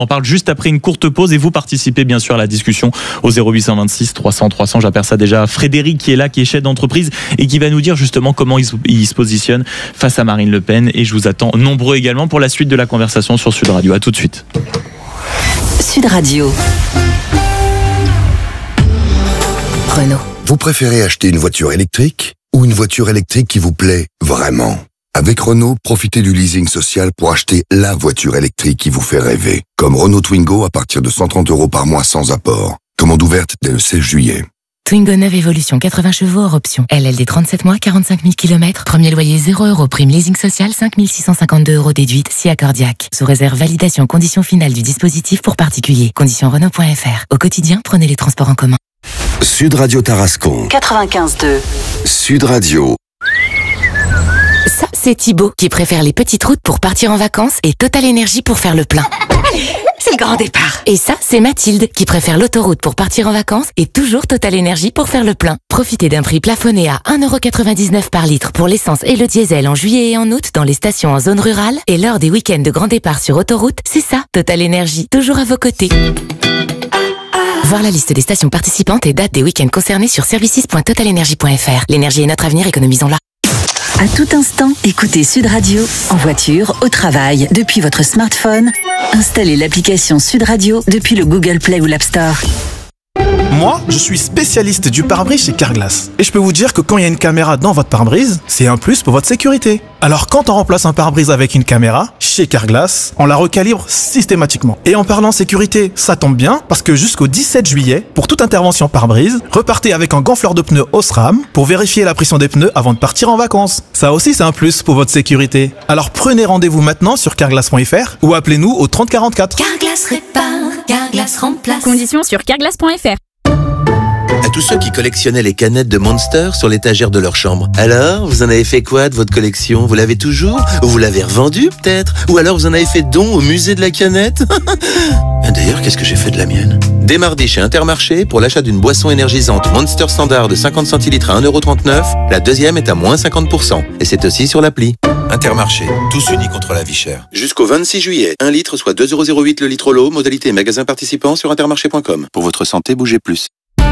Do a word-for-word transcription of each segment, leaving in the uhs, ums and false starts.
On parle juste après une courte pause et vous participez bien sûr à la discussion au zéro huit cent vingt-six trois cents trois cents. J'aperçois déjà Frédéric qui est là, qui est chef d'entreprise et qui va nous dire justement comment il se, il se positionne face à Marine Le Pen. Et je vous attends nombreux également pour la suite de la conversation sur Sud Radio. À tout de suite. Sud Radio. Renault. Vous préférez acheter une voiture électrique ou une voiture électrique qui vous plaît vraiment ? Avec Renault, profitez du leasing social pour acheter la voiture électrique qui vous fait rêver. Comme Renault Twingo à partir de cent trente euros par mois sans apport. Commande ouverte dès le seize juillet. Twingo neuve Evolution, quatre-vingts chevaux hors option. L L D trente-sept mois, quarante-cinq mille kilomètres. Premier loyer zéro euros. Prime leasing social, cinq mille six cent cinquante-deux euros déduite, si accordiaque. Sous réserve validation conditions finales du dispositif pour particuliers. Conditions Renault point F R. Au quotidien, prenez les transports en commun. Sud Radio Tarascon. quatre-vingt-quinze deux. Sud Radio. Ça, c'est Thibaut qui préfère les petites routes pour partir en vacances et Total Énergie pour faire le plein. C'est le grand départ. Et ça, c'est Mathilde qui préfère l'autoroute pour partir en vacances et toujours Total Énergie pour faire le plein. Profitez d'un prix plafonné à un euro quatre-vingt-dix-neuf par litre pour l'essence et le diesel en juillet et en août dans les stations en zone rurale. Et lors des week-ends de grand départ sur autoroute, c'est ça, Total Énergie, toujours à vos côtés. Voir la liste des stations participantes et dates des week-ends concernés sur services point total énergie point F R. L'énergie est notre avenir, économisons-la. À tout instant, écoutez Sud Radio, en voiture, au travail, depuis votre smartphone. Installez l'application Sud Radio depuis le Google Play ou l'App Store. Moi, je suis spécialiste du pare-brise chez Carglass. Et je peux vous dire que quand il y a une caméra dans votre pare-brise, c'est un plus pour votre sécurité. Alors quand on remplace un pare-brise avec une caméra, chez Carglass, on la recalibre systématiquement. Et en parlant sécurité, ça tombe bien, parce que jusqu'au dix-sept juillet, pour toute intervention pare-brise, repartez avec un gonfleur de pneus Osram pour vérifier la pression des pneus avant de partir en vacances. Ça aussi, c'est un plus pour votre sécurité. Alors prenez rendez-vous maintenant sur carglass point F R ou appelez-nous au trente quarante-quatre. Carglass répare, Carglass remplace. Conditions sur carglass point F R. À tous ceux qui collectionnaient les canettes de Monster sur l'étagère de leur chambre. Alors, vous en avez fait quoi de votre collection? Vous l'avez toujours? Ou vous l'avez revendue peut-être? Ou alors vous en avez fait don au musée de la canette? D'ailleurs, qu'est-ce que j'ai fait de la mienne? Dès mardi chez Intermarché, pour l'achat d'une boisson énergisante Monster Standard de cinquante centilitres à un euro trente-neuf, la deuxième est à moins cinquante pour cent. Et c'est aussi sur l'appli. Intermarché, tous unis contre la vie chère. Jusqu'au vingt-six juillet, un litre soit deux euros zéro huit le litre l'eau, modalité magasin participant sur intermarché point com. Pour votre santé, bougez plus.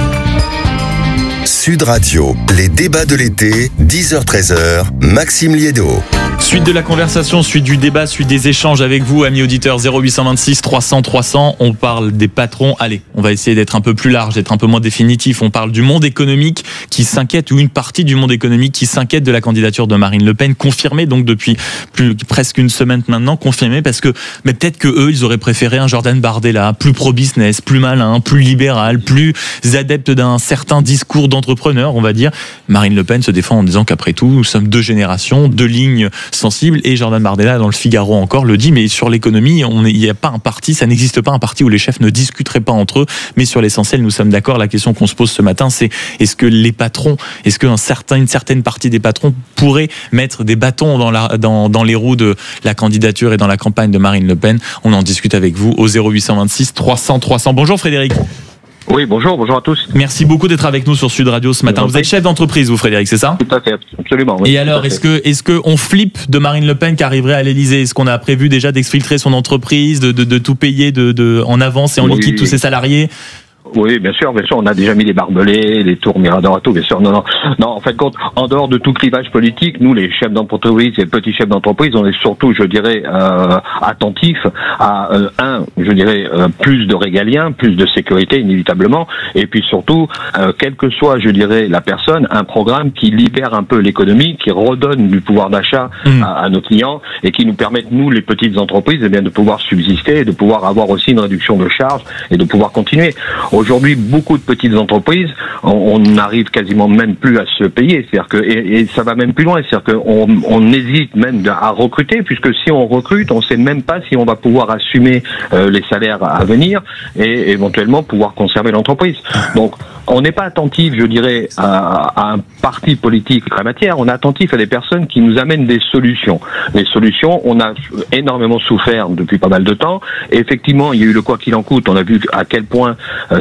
Sud Radio, les débats de l'été, dix heures treize heures, Maxime Liédo. Suite de la conversation, suite du débat, suite des échanges avec vous, amis auditeurs. Zéro huit cent vingt-six trois cents trois cents. On parle des patrons. Allez, on va essayer d'être un peu plus large, d'être un peu moins définitif. On parle du monde économique qui s'inquiète, ou une partie du monde économique qui s'inquiète de la candidature de Marine Le Pen, confirmée donc depuis plus, presque une semaine maintenant, confirmée parce que, mais peut-être que eux, ils auraient préféré un Jordan Bardella, plus pro-business, plus malin, plus libéral, plus adepte d'un certain discours d'entrepreneur, on va dire. Marine Le Pen se défend en disant qu'après tout, nous sommes deux générations, deux lignes sensible, et Jordan Bardella dans le Figaro encore le dit, mais sur l'économie, il n'y a pas un parti, ça n'existe pas un parti où les chefs ne discuteraient pas entre eux, mais sur l'essentiel, nous sommes d'accord. La question qu'on se pose ce matin, c'est est-ce que les patrons, est-ce qu'un certain, une certaine partie des patrons pourraient mettre des bâtons dans, la, dans, dans les roues de la candidature et dans la campagne de Marine Le Pen? On en discute avec vous au zéro huit cent vingt-six trois cents trois cents. Bonjour Frédéric. Oui, bonjour, bonjour à tous. Merci beaucoup d'être avec nous sur Sud Radio ce matin. Vous êtes chef d'entreprise, vous, Frédéric, c'est ça? Tout à fait, absolument. Oui, et alors, est-ce que, est-ce que on flippe de Marine Le Pen qui arriverait à l'Élysée? Est-ce qu'on a prévu déjà d'exfiltrer son entreprise, de, de, de tout payer de, de, en avance et en oui. liquide tous ses salariés? Oui, bien sûr, bien sûr, on a déjà mis les barbelés, les tours Mirador et tout, bien sûr. Non, non, non. En fait, compte, en dehors de tout clivage politique, nous, les chefs d'entreprise et les petits chefs d'entreprise, on est surtout, je dirais, euh, attentifs à euh, un, je dirais, euh, plus de régalien, plus de sécurité, inévitablement, et puis surtout, euh, quelle que soit, je dirais, la personne, un programme qui libère un peu l'économie, qui redonne du pouvoir d'achat mmh. à, à nos clients et qui nous permette, nous, les petites entreprises, eh bien, de pouvoir subsister, de pouvoir avoir aussi une réduction de charges et de pouvoir continuer. Aujourd'hui, beaucoup de petites entreprises, on n'arrive quasiment même plus à se payer. C'est-à-dire que, et, et ça va même plus loin. C'est-à-dire qu'on on hésite même à recruter, puisque si on recrute, on ne sait même pas si on va pouvoir assumer euh, les salaires à venir et éventuellement pouvoir conserver l'entreprise. Donc, on n'est pas attentif, je dirais, à, à un parti politique en la matière. On est attentif à des personnes qui nous amènent des solutions. Les solutions, on a énormément souffert depuis pas mal de temps. Et effectivement, il y a eu le quoi qu'il en coûte. On a vu à quel point euh,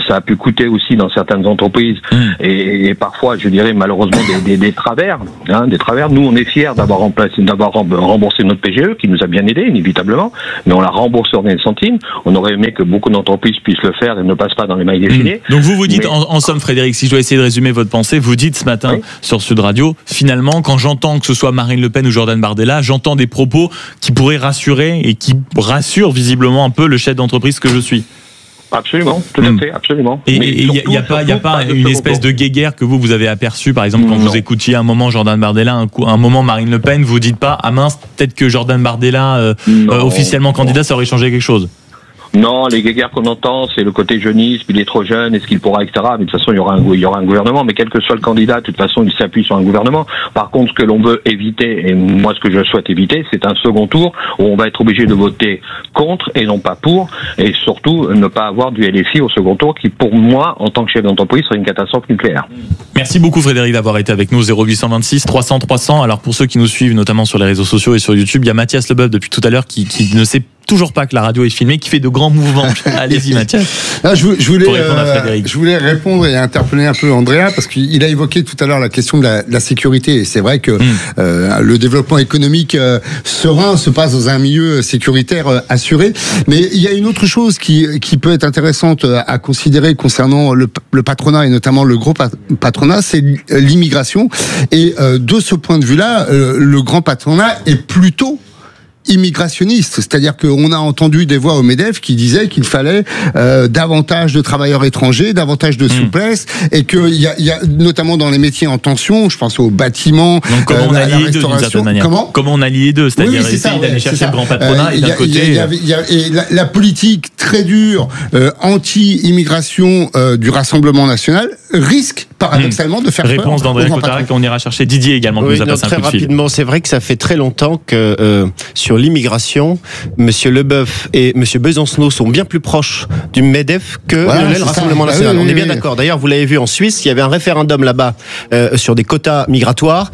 ça a pu coûter aussi dans certaines entreprises mmh. et, et parfois, je dirais malheureusement des, des, des travers, hein, des travers. Nous, on est fiers d'avoir remplacé, d'avoir remboursé notre P G E, qui nous a bien aidé inévitablement, mais on l'a remboursé en des centimes. On aurait aimé que beaucoup d'entreprises puissent le faire et ne passent pas dans les mailles des filets. Mmh. Donc vous vous dites, mais... en, en somme, Frédéric, si je dois essayer de résumer votre pensée, vous dites ce matin oui. sur Sud Radio, finalement, quand j'entends que ce soit Marine Le Pen ou Jordan Bardella, j'entends des propos qui pourraient rassurer et qui rassurent visiblement un peu le chef d'entreprise que je suis. Absolument, tout à fait, absolument. Et il n'y a, a pas, y a pas une espèce de guéguerre que vous, vous avez aperçue, par exemple, quand non. vous écoutiez un moment Jordan Bardella, un, coup, un moment Marine Le Pen, vous dites pas, ah mince, peut-être que Jordan Bardella, euh, euh, officiellement candidat, ça aurait changé quelque chose? Non, les guéguerres qu'on entend, c'est le côté jeunisme, il est trop jeune, est-ce qu'il pourra, et cetera. Mais de toute façon, il y aura un, il y aura un gouvernement, mais quel que soit le candidat, de toute façon, il s'appuie sur un gouvernement. Par contre, ce que l'on veut éviter, et moi, ce que je souhaite éviter, c'est un second tour où on va être obligé de voter contre et non pas pour, et surtout, ne pas avoir du L F I au second tour, qui, pour moi, en tant que chef d'entreprise, serait une catastrophe nucléaire. Merci beaucoup, Frédéric, d'avoir été avec nous. zéro huit cent vingt-six trois cents trois cents. Alors, pour ceux qui nous suivent, notamment sur les réseaux sociaux et sur YouTube, il y a Mathias Leboeuf depuis tout à l'heure qui, qui ne sait toujours pas que la radio est filmée, qui fait de grands mouvements. Allez-y, Mathias. Ah, je, je, voulais, euh, je voulais répondre et interpeller un peu Andrea, parce qu'il a évoqué tout à l'heure la question de la, de la sécurité. Et c'est vrai que mmh. euh, le développement économique euh, serein se passe dans un milieu sécuritaire euh, assuré. Mais il y a une autre chose qui, qui peut être intéressante à considérer concernant le, le patronat, et notamment le gros patronat, c'est l'immigration. Et euh, de ce point de vue-là, euh, le grand patronat est plutôt immigrationniste, c'est-à-dire qu'on a entendu des voix au MEDEF qui disaient qu'il fallait euh, davantage de travailleurs étrangers, davantage de mmh. souplesse, et qu'il y a, il y a notamment dans les métiers en tension, je pense aux bâtiments, donc comment euh, on allie les deux d'une certaine manière. Comment, comment on allie les deux, c'est-à-dire oui, oui, essayer ça, d'aller ouais, chercher le grand patronat euh, et d'un côté il y a, il y a, et la, la politique très dure euh, anti-immigration euh, du Rassemblement national risque paradoxalement mmh. de faire réponse d'André Cotarac, on ira chercher Didier également qui oui, nous a non, passé un très coup de fil. Rapidement, c'est vrai que ça fait très longtemps que euh, sur l'immigration, Monsieur Leboeuf et Monsieur Besancenot sont bien plus proches du MEDEF que voilà, le, le Rassemblement ça. national. Ah, oui, on est bien oui, d'accord. D'ailleurs, vous l'avez vu en Suisse, il y avait un référendum là-bas euh, sur des quotas migratoires.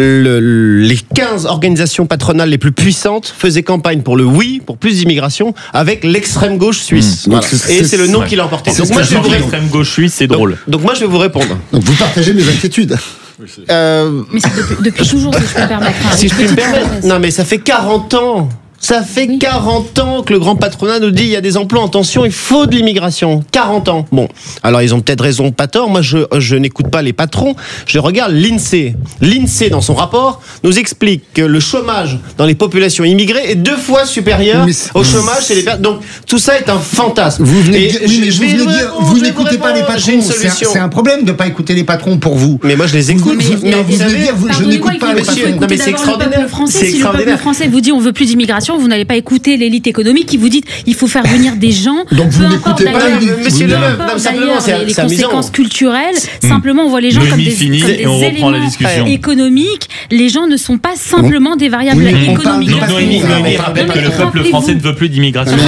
Le, les quinze organisations patronales les plus puissantes faisaient campagne pour le oui, pour plus d'immigration, avec l'extrême gauche suisse. Mmh. Voilà. C'est, et c'est le nom ouais. qui l'a emporté. Donc moi, je vais vous l'extrême gauche suisse, c'est drôle. Donc, donc moi, je vais vous répondre. Donc vous partagez mes inquiétudes. Euh... Mais c'est depuis, depuis toujours, si je peux me permettre. Si je peux me permettre. Non, mais ça fait quarante ans. Ça fait oui. quarante ans que le grand patronat nous dit il y a des emplois en tension, il faut de l'immigration. quarante ans. Bon, alors ils ont peut-être raison, pas tort. Moi, je, je n'écoute pas les patrons. Je regarde l'INSEE. L'INSEE, dans son rapport, nous explique que le chômage dans les populations immigrées est deux fois supérieur au chômage chez les personnes. Donc, tout ça est un fantasme. Vous venez dire, oui, je, vous, venez dire, vous, vous n'écoutez pas les patrons. C'est un, c'est un problème de ne pas écouter les patrons pour vous. Mais moi, je les écoute. Vous, mais, mais vous, vous savez, dire, vous, je n'écoute pas les patrons. Non, mais c'est extraordinaire. Le français, si le peuple français vous dit on veut plus d'immigration, vous n'allez pas écouter l'élite économique qui vous dit il faut faire venir des gens. Donc vous n'écoutez pas Monsieur Leboeuf, simplement c'est les conséquences culturelles. Simplement, on voit les gens comme des, comme des et on éléments la discussion. économiques. Les gens ne sont pas simplement des variables oui, économiques. Donc Noémie, Noémie rappelle que le peuple français ne veut plus d'immigration.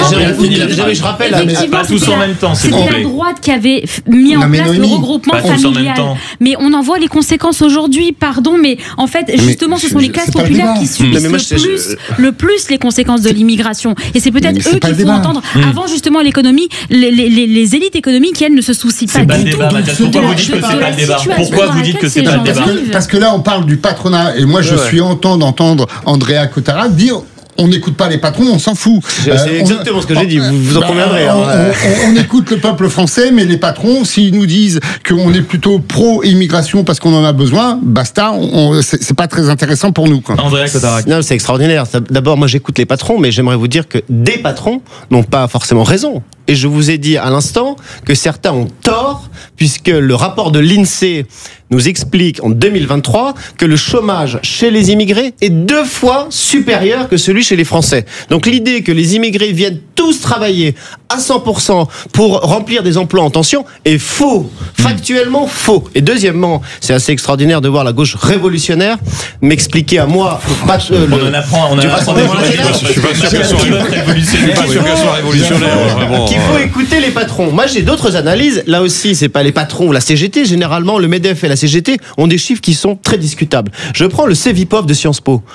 Je rappelle, pas tous en même temps. C'était la droite qui avait mis en place le regroupement familial. Mais on en voit les conséquences aujourd'hui. Pardon, mais en fait, justement, ce sont les classes populaires qui subissent le plus les conséquences de l'immigration. Et c'est peut-être eux qu'il faut entendre. Mmh. Avant, justement, l'économie, les, les, les élites économiques, elles ne se soucient pas du tout. Pourquoi vous dites que c'est pas le débat ? Pourquoi vous dites que c'est pas le débat ? Parce que là, on parle du patronat. Et moi, je ouais. suis content d'entendre Andrea Cotarac dire on n'écoute pas les patrons, on s'en fout. C'est euh, exactement on, ce que j'ai dit, vous, vous en bah, conviendrez. Hein. On, on, on écoute le peuple français, mais les patrons, s'ils nous disent qu'on est plutôt pro-immigration parce qu'on en a besoin, basta, on, c'est, c'est pas très intéressant pour nous. Quoi. Andrea Cotarac. Non, c'est extraordinaire. D'abord, moi j'écoute les patrons, mais j'aimerais vous dire que des patrons n'ont pas forcément raison. Et je vous ai dit à l'instant que certains ont tort, puisque le rapport de l'INSEE nous explique en deux mille vingt-trois que le chômage chez les immigrés est deux fois supérieur que celui chez les Français. Donc l'idée que les immigrés viennent tous travailler à cent pour cent pour remplir des emplois en tension est faux, factuellement faux. Et deuxièmement, c'est assez extraordinaire de voir la gauche révolutionnaire m'expliquer à moi pas, euh, on en apprend, on a Rassemblement national. Je suis pas sûr qu'elle soit révolutionnaire. Il faut écouter les patrons. Moi, j'ai d'autres analyses. Là aussi, c'est pas les patrons ou la C G T. Généralement, le MEDEF et la C G T ont des chiffres qui sont très discutables. Je prends le Cevipof de Sciences Po.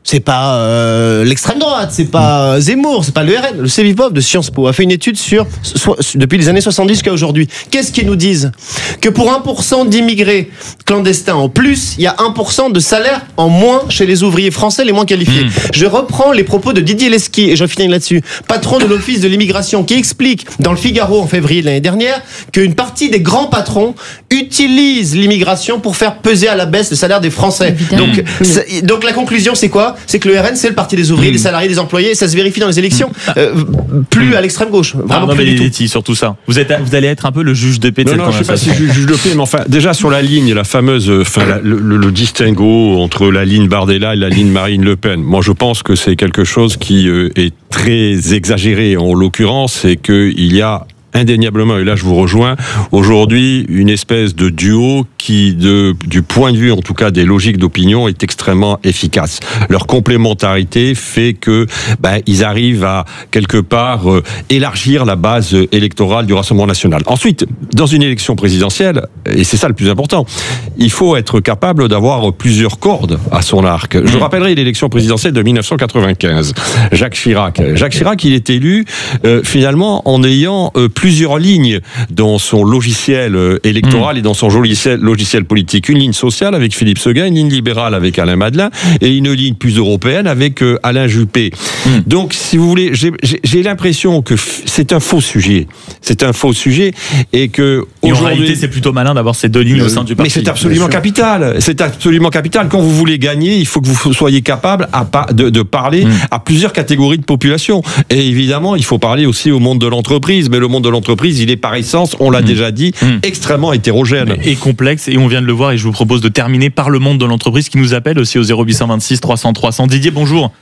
C'est pas euh, l'extrême droite, c'est pas Zemmour, c'est pas le R N. Le Cevipof de Sciences Po a fait une étude sur, so, depuis les années soixante-dix jusqu'à aujourd'hui. Qu'est-ce qu'ils nous disent? Que pour un pour cent d'immigrés clandestins en plus, il y a un pour cent de salaire en moins chez les ouvriers français les moins qualifiés. Mmh. Je reprends les propos de Didier Lesky, et je finis là-dessus, patron de l'Office de l'immigration, qui explique dans le Figaro en février de l'année dernière qu'une partie des grands patrons utilisent l'immigration pour faire peser à la baisse le salaire des Français. Donc, mmh. donc la conclusion, c'est quoi? C'est que le R N, c'est le parti des ouvriers, mmh. des salariés, des employés, et ça se vérifie dans les élections, euh, plus mmh. à l'extrême gauche. Vraiment ah, plus du tout. Sur tout ça. Vous, êtes, vous allez être un peu le juge de paix de non, cette non, conversation. Je ne sais pas si je juge de paix, mais enfin, déjà sur la ligne, la fameuse, enfin, la, le, le, le distinguo entre la ligne Bardella et la ligne Marine Le Pen. Moi, je pense que c'est quelque chose qui euh, est très exagéré. En l'occurrence, c'est qu'il y a indéniablement, et là je vous rejoins, aujourd'hui une espèce de duo qui, de, du point de vue en tout cas des logiques d'opinion, est extrêmement efficace. Leur complémentarité fait que ben, ils arrivent à quelque part euh, élargir la base électorale du Rassemblement national. Ensuite, dans une élection présidentielle, et c'est ça le plus important, il faut être capable d'avoir plusieurs cordes à son arc. Je rappellerai l'élection présidentielle de dix-neuf cent quatre-vingt-quinze. Jacques Chirac. Jacques Chirac, il est élu euh, finalement en ayant euh, plusieurs lignes dans son logiciel électoral mmh. et dans son logiciel, logiciel politique. Une ligne sociale avec Philippe Seguin, une ligne libérale avec Alain Madelin et une ligne plus européenne avec euh, Alain Juppé. Mmh. Donc, si vous voulez, j'ai, j'ai l'impression que f- c'est un faux sujet. C'est un faux sujet et que et en réalité, c'est plutôt malin d'avoir ces deux lignes euh, au sein du parti. Mais c'est absolument capital. C'est absolument capital. Quand vous voulez gagner, il faut que vous soyez capable à pa- de, de parler mmh. à plusieurs catégories de population. Et évidemment, il faut parler aussi au monde de l'entreprise. Mais le monde de l'entreprise, il est par essence, on l'a mmh. déjà dit, mmh. extrêmement hétérogène. Et complexe, et on vient de le voir, et je vous propose de terminer par le monde de l'entreprise qui nous appelle aussi au zéro huit cent vingt-six trois cents trois cents. Didier, bonjour.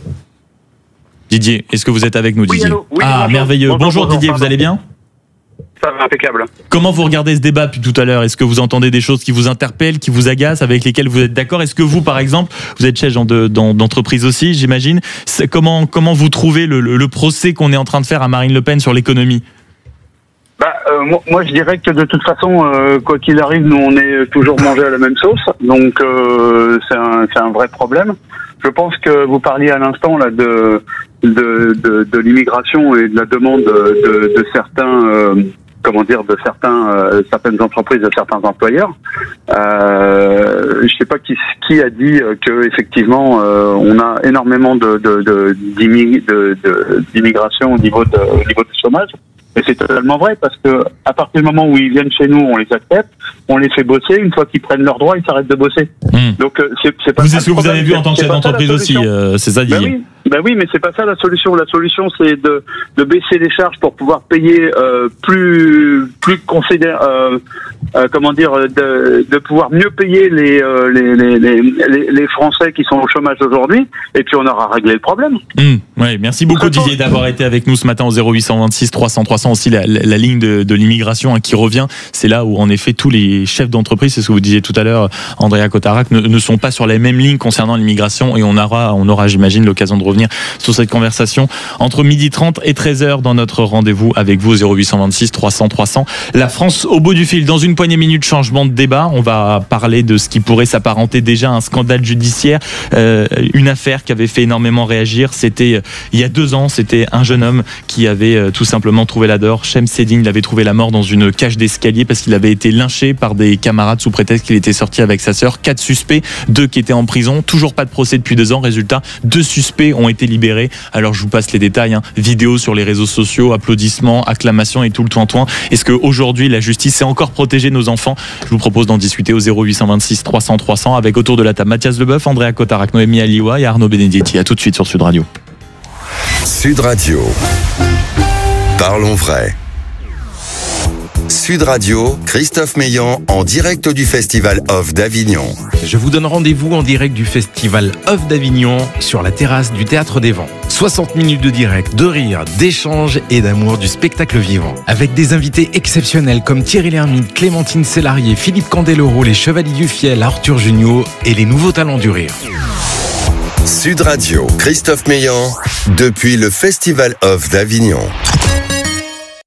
Didier, est-ce que vous êtes avec nous, Didier? Oui, allô, oui, Ah, bonjour. merveilleux. Bonjour, Bonjour, bonjour Didier, pardon. vous allez bien? Ça va, impeccable. Comment vous regardez ce débat depuis tout à l'heure? Est-ce que vous entendez des choses qui vous interpellent, qui vous agacent, avec lesquelles vous êtes d'accord? Est-ce que vous, par exemple, vous êtes chef de, dans, d'entreprise aussi, j'imagine, c'est comment, comment vous trouvez le, le, le procès qu'on est en train de faire à Marine Le Pen sur l'économie? Bah, euh, moi, moi, je dirais que de toute façon, euh, quoi qu'il arrive, nous, on est toujours mangé à la même sauce. Donc, euh, c'est un, c'est un vrai problème. Je pense que vous parliez à l'instant là de de, de, de l'immigration et de la demande de, de certains, euh, comment dire, de certains, euh, certaines entreprises, de certains employeurs. Euh, je sais pas qui, qui a dit que effectivement, euh, on a énormément de, de, de, de, de, d'immigration au niveau de, au niveau du chômage. Et c'est totalement vrai parce que à partir du moment où ils viennent chez nous, on les accepte, on les fait bosser. Une fois qu'ils prennent leurs droits, ils s'arrêtent de bosser. Mmh. Donc euh, c'est, c'est pas. Vous, est-ce que vous avez vu en tant que chef d'entreprise aussi, euh, c'est ça, Didier? Ben oui. Ben oui, mais c'est pas ça la solution. La solution, c'est de, de baisser les charges pour pouvoir payer euh, plus plus considère euh, euh, comment dire de, de pouvoir mieux payer les, euh, les, les les les Français qui sont au chômage aujourd'hui. Et puis on aura réglé le problème. Mmh. Oui, merci beaucoup Didier d'avoir été avec nous ce matin au zéro huit cent vingt-six trois cents trois cents aussi la, la, la ligne de, de l'immigration hein, qui revient. C'est là où en effet tous les chefs d'entreprise, c'est ce que vous disiez tout à l'heure, Andrea Cotarac, ne, ne sont pas sur la même ligne concernant l'immigration et on aura on aura j'imagine l'occasion de revenir sur cette conversation entre midi trente et treize heures dans notre rendez-vous avec vous au zéro huit cent vingt-six trois cents trois cents. La France au bout du fil. Dans une poignée de minutes, changement de débat. On va parler de ce qui pourrait s'apparenter déjà à un scandale judiciaire. Euh, une affaire qui avait fait énormément réagir. C'était euh, il y a deux ans. C'était un jeune homme qui avait euh, tout simplement trouvé la mort. Shemseddine, il avait trouvé la mort dans une cage d'escalier parce qu'il avait été lynché par des camarades sous prétexte qu'il était sorti avec sa sœur. Quatre suspects, deux qui étaient en prison. Toujours pas de procès depuis deux ans. Résultat, deux suspects ont été libérés. Alors je vous passe les détails, hein. Vidéos sur les réseaux sociaux, applaudissements, acclamations et tout le toin-toin. Est-ce qu'aujourd'hui la justice sait encore protéger nos enfants? Je vous propose d'en discuter au zéro huit cent vingt-six trois cents trois cents avec autour de la table Mathias Leboeuf, Andrea Cotarac, Noémie Aliwa et Arnaud Benedetti. À tout de suite sur Sud Radio. Sud Radio. Parlons vrai. Sud Radio, Christophe Meillan en direct du Festival Off d'Avignon. Je vous donne rendez-vous en direct du Festival Off d'Avignon sur la terrasse du Théâtre des Vents. soixante minutes de direct, de rire, d'échange et d'amour du spectacle vivant. Avec des invités exceptionnels comme Thierry Lhermitte, Clémentine Célarié, Philippe Candeloro, les Chevaliers du Fiel, Arthur Junio et les nouveaux talents du rire. Sud Radio, Christophe Meillan, depuis le Festival Off d'Avignon.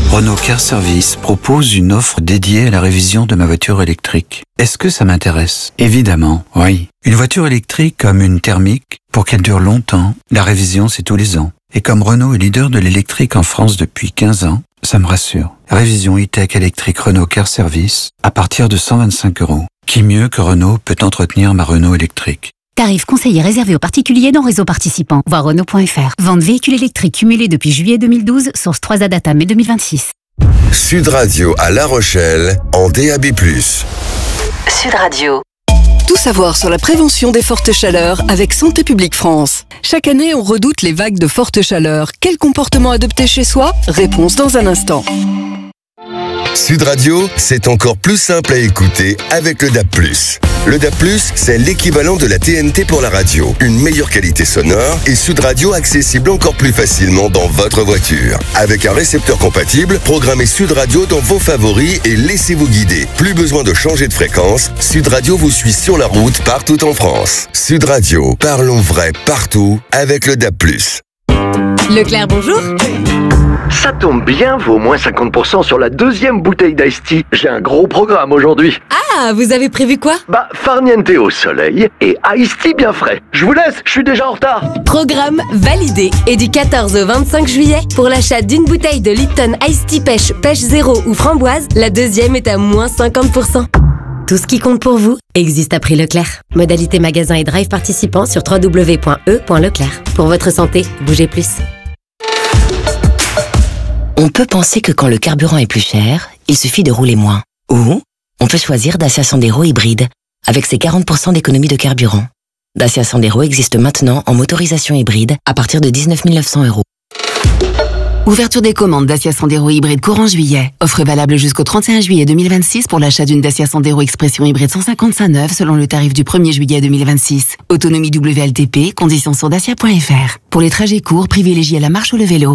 Renault Car Service propose une offre dédiée à la révision de ma voiture électrique. Est-ce que ça m'intéresse? Évidemment, oui. Une voiture électrique comme une thermique, pour qu'elle dure longtemps, la révision c'est tous les ans. Et comme Renault est leader de l'électrique en France depuis quinze ans, ça me rassure. Révision e-tech électrique Renault Car Service à partir de cent vingt-cinq euros. Qui mieux que Renault peut entretenir ma Renault électrique? Tarif conseillé réservé aux particuliers dans réseau participant. Voir Renault point F R. Vente véhicule électrique cumulée depuis juillet deux mille douze, source trois A Data mai deux mille vingt-six. Sud Radio à La Rochelle en D A B plus. Sud Radio. Tout savoir sur la prévention des fortes chaleurs avec Santé publique France. Chaque année, on redoute les vagues de forte chaleur. Quel comportement adopter chez soi? Réponse dans un instant. Sud Radio, c'est encore plus simple à écouter avec le D A B plus. Le D A B plus, c'est l'équivalent de la T N T pour la radio. Une meilleure qualité sonore et Sud Radio accessible encore plus facilement dans votre voiture. Avec un récepteur compatible, programmez Sud Radio dans vos favoris et laissez-vous guider. Plus besoin de changer de fréquence, Sud Radio vous suit sur la route partout en France. Sud Radio, parlons vrai partout avec le D A B plus. Leclerc, bonjour. Ça tombe bien, vaut moins cinquante pour cent sur la deuxième bouteille d'Ice Tea. J'ai un gros programme aujourd'hui. Ah, vous avez prévu quoi? Bah, farniente au soleil et Ice Tea bien frais. Je vous laisse, je suis déjà en retard. Programme validé. Et du quatorze au vingt-cinq juillet, pour l'achat d'une bouteille de Lipton Ice Tea Pêche, Pêche Zéro ou Framboise, la deuxième est à moins cinquante pour cent. Tout ce qui compte pour vous existe à prix Leclerc. Modalité magasin et drive participants sur w w w point e point leclerc. Pour votre santé, bougez plus. On peut penser que quand le carburant est plus cher, il suffit de rouler moins. Ou on peut choisir Dacia Sandero hybride, avec ses quarante pour cent d'économie de carburant. Dacia Sandero existe maintenant en motorisation hybride à partir de dix-neuf mille neuf cents euros. Ouverture des commandes Dacia Sandero hybride courant juillet. Offre valable jusqu'au trente et un juillet deux mille vingt-six pour l'achat d'une Dacia Sandero Expression hybride cent cinquante-cinq neuve selon le tarif du premier juillet deux mille vingt-six. Autonomie W L T P, conditions sur dacia point F R. Pour les trajets courts, privilégiez la marche ou le vélo.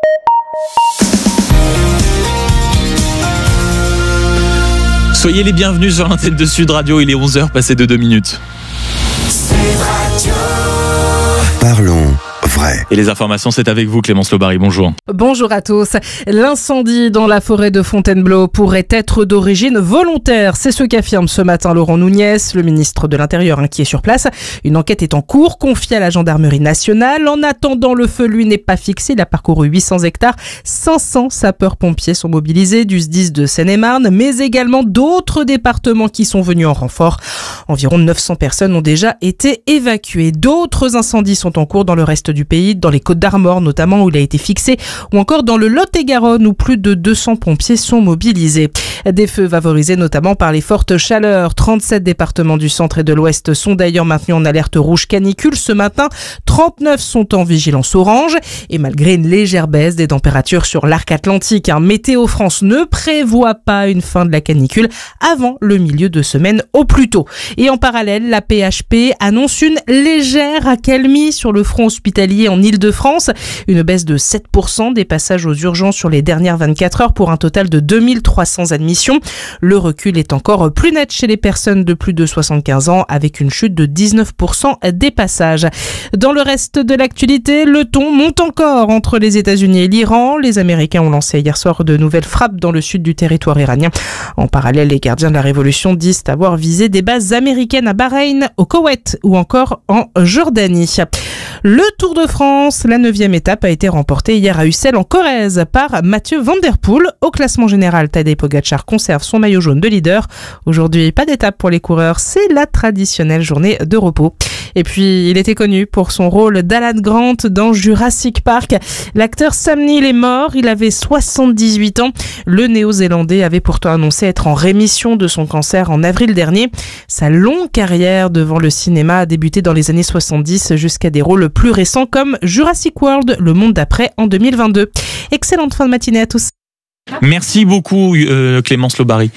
Soyez les bienvenus sur l'antenne de Sud Radio, il est onze heures passé de deux minutes. Sud Radio. Parlons vrai. Et les informations, c'est avec vous Clémence Lobary, bonjour. Bonjour à tous. L'incendie dans la forêt de Fontainebleau pourrait être d'origine volontaire. C'est ce qu'affirme ce matin Laurent Nunez, le ministre de l'Intérieur, hein, qui est sur place. Une enquête est en cours, confiée à la gendarmerie nationale. En attendant, le feu, lui, n'est pas fixé. Il a parcouru huit cents hectares. cinq cents sapeurs-pompiers sont mobilisés du S D I S de Seine-et-Marne, mais également d'autres départements qui sont venus en renfort. Environ neuf cents personnes ont déjà été évacuées. D'autres incendies sont en cours dans le reste du pays, dans les Côtes-d'Armor notamment où il a été fixé, ou encore dans le Lot-et-Garonne où plus de deux cents pompiers sont mobilisés. Des feux favorisés notamment par les fortes chaleurs. trente-sept départements du centre et de l'ouest sont d'ailleurs maintenus en alerte rouge canicule ce matin. trente-neuf sont en vigilance orange. Et malgré une légère baisse des températures sur l'arc atlantique, hein, Météo France ne prévoit pas une fin de la canicule avant le milieu de semaine au plus tôt. Et en parallèle, la P H P annonce une légère accalmie sur le front hospitalier en Île-de-France. Une baisse de sept pour cent des passages aux urgences sur les dernières vingt-quatre heures pour un total de deux mille trois cents admissions. Le recul est encore plus net chez les personnes de plus de soixante-quinze ans avec une chute de dix-neuf pour cent des passages. Dans le reste de l'actualité, le ton monte encore entre les États-Unis et l'Iran. Les Américains ont lancé hier soir de nouvelles frappes dans le sud du territoire iranien. En parallèle, les gardiens de la révolution disent avoir visé des bases américaines à Bahreïn, au Koweït ou encore en Jordanie. Le Tour de France, la neuvième étape a été remportée hier à Ussel en Corrèze par Mathieu Van Der Poel. Au classement général, Tadej Pogačar conserve son maillot jaune de leader. Aujourd'hui, pas d'étape pour les coureurs, c'est la traditionnelle journée de repos. Et puis, il était connu pour son rôle d'Alan Grant dans Jurassic Park. L'acteur Sam Neill est mort, il avait soixante-dix-huit ans. Le Néo-Zélandais avait pourtant annoncé être en rémission de son cancer en avril dernier. Sa longue carrière devant le cinéma a débuté dans les années soixante-dix jusqu'à des rôles plus récents comme Jurassic World, Le Monde d'après en deux mille vingt-deux. Excellente fin de matinée à tous. Merci beaucoup euh, Clémence Lobary.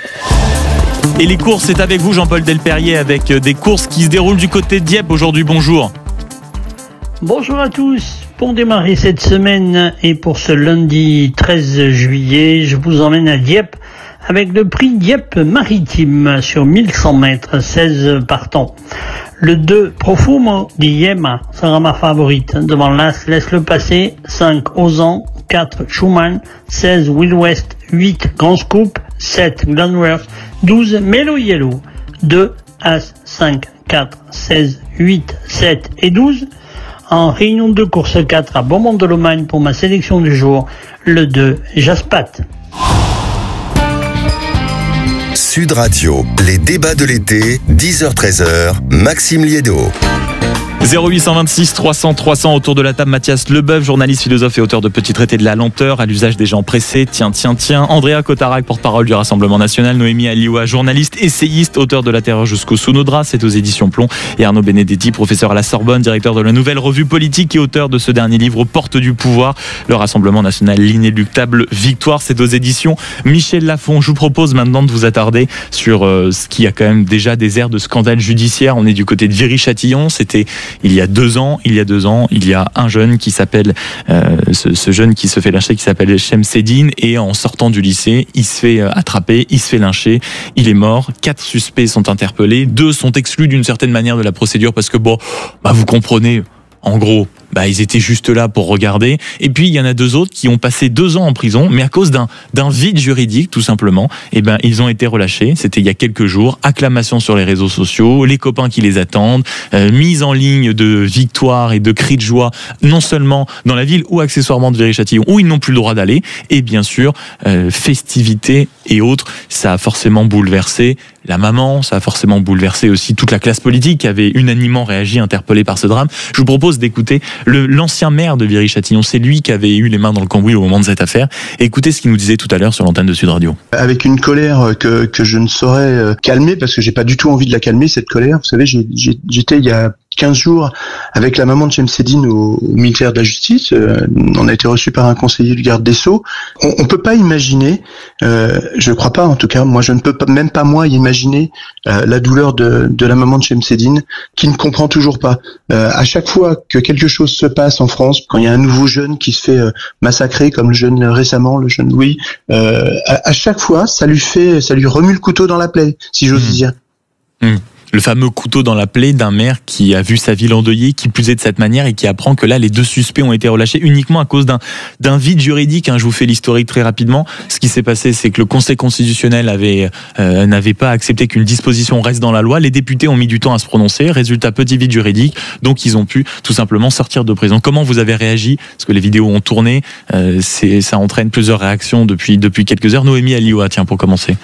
Et les courses, c'est avec vous Jean-Paul Delperrier avec des courses qui se déroulent du côté de Dieppe aujourd'hui. Bonjour. Bonjour à tous. Pour démarrer cette semaine et pour ce lundi treize juillet, je vous emmène à Dieppe avec le prix Dieppe Maritime sur mille cent mètres, seize partants. Le deux Profumo di Yema sera ma favorite. Devant l'As, laisse le passer, cinq Osan, quatre Schumann, seize Will West, huit Grand Scoop, sept Glenworth, douze Melo Yellow, deux As, cinq, quatre, seize, huit, sept et douze. En réunion de course quatre à Beaumont-de-Lomagne pour ma sélection du jour, le deux Jaspat. Sud Radio, les débats de l'été, dix heures treize heures, Maxime Liédo. zéro huit cent vingt-six trois cents trois cents autour de la table, Mathias Leboeuf, journaliste, philosophe et auteur de Petit traité de la lenteur à l'usage des gens pressés. Tiens, tiens, tiens. Andrea Cotarac, porte-parole du Rassemblement national. Noémie Alioua, journaliste, essayiste, auteur de La Terreur jusqu'au sous nos draps, c'est aux éditions Plomb. Et Arnaud Benedetti, professeur à la Sorbonne, directeur de la Nouvelle Revue Politique et auteur de ce dernier livre aux portes du pouvoir. Le Rassemblement national, l'inéluctable victoire, c'est aux éditions Michel Lafon. Je vous propose maintenant de vous attarder sur euh, ce qui a quand même déjà des airs de scandale judiciaire. On est du côté de Viry-Châtillon. C'était il y a deux ans, il y a deux ans, il y a un jeune qui s'appelle, euh, ce, ce jeune qui se fait lyncher, qui s'appelle Chemseddine, et en sortant du lycée, il se fait attraper, il se fait lyncher, il est mort. Quatre suspects sont interpellés, deux sont exclus d'une certaine manière de la procédure parce que bon, bah vous comprenez. En gros, bah, ils étaient juste là pour regarder. Et puis, il y en a deux autres qui ont passé deux ans en prison, mais à cause d'un, d'un vide juridique, tout simplement, eh ben, ils ont été relâchés. C'était il y a quelques jours. Acclamation sur les réseaux sociaux, les copains qui les attendent, euh, mise en ligne de victoire et de cris de joie, non seulement dans la ville ou accessoirement de Viry-Châtillon, où ils n'ont plus le droit d'aller. Et bien sûr, euh, festivités et autres. Ça a forcément bouleversé la maman, ça a forcément bouleversé aussi toute la classe politique qui avait unanimement réagi, interpellée par ce drame. Je vous propose d'écouter le, l'ancien maire de Viry-Châtillon. C'est lui qui avait eu les mains dans le cambouis au moment de cette affaire. Et écoutez ce qu'il nous disait tout à l'heure sur l'antenne de Sud Radio. Avec une colère que, que je ne saurais calmer, parce que j'ai pas du tout envie de la calmer, cette colère. Vous savez, j'ai, j'ai, j'étais il y a quinze jours avec la maman de Chemseddine au, au ministère de la Justice. Euh, on a été reçu par un conseiller du garde des Sceaux. On, on peut pas imaginer, euh, je crois pas en tout cas, moi je ne peux pas, même pas moi imaginer euh, la douleur de, de la maman de Chemseddine qui ne comprend toujours pas. Euh, à chaque fois que quelque chose se passe en France, quand il y a un nouveau jeune qui se fait euh, massacrer, comme le jeune récemment, le jeune Louis, euh, à, à chaque fois ça lui fait, ça lui remue le couteau dans la plaie, si j'ose mmh. dire. Mmh. Le fameux couteau dans la plaie d'un maire qui a vu sa ville endeuillée, qui plus est de cette manière, et qui apprend que là, les deux suspects ont été relâchés uniquement à cause d'un, d'un vide juridique. Hein, je vous fais l'historique très rapidement. Ce qui s'est passé, c'est que le Conseil constitutionnel avait, euh, n'avait pas accepté qu'une disposition reste dans la loi. Les députés ont mis du temps à se prononcer. Résultat, petit vide juridique. Donc, ils ont pu tout simplement sortir de prison. Comment vous avez réagi? Parce que les vidéos ont tourné. Euh, c'est, ça entraîne plusieurs réactions depuis, depuis quelques heures. Noémie Alioua, tiens, pour commencer.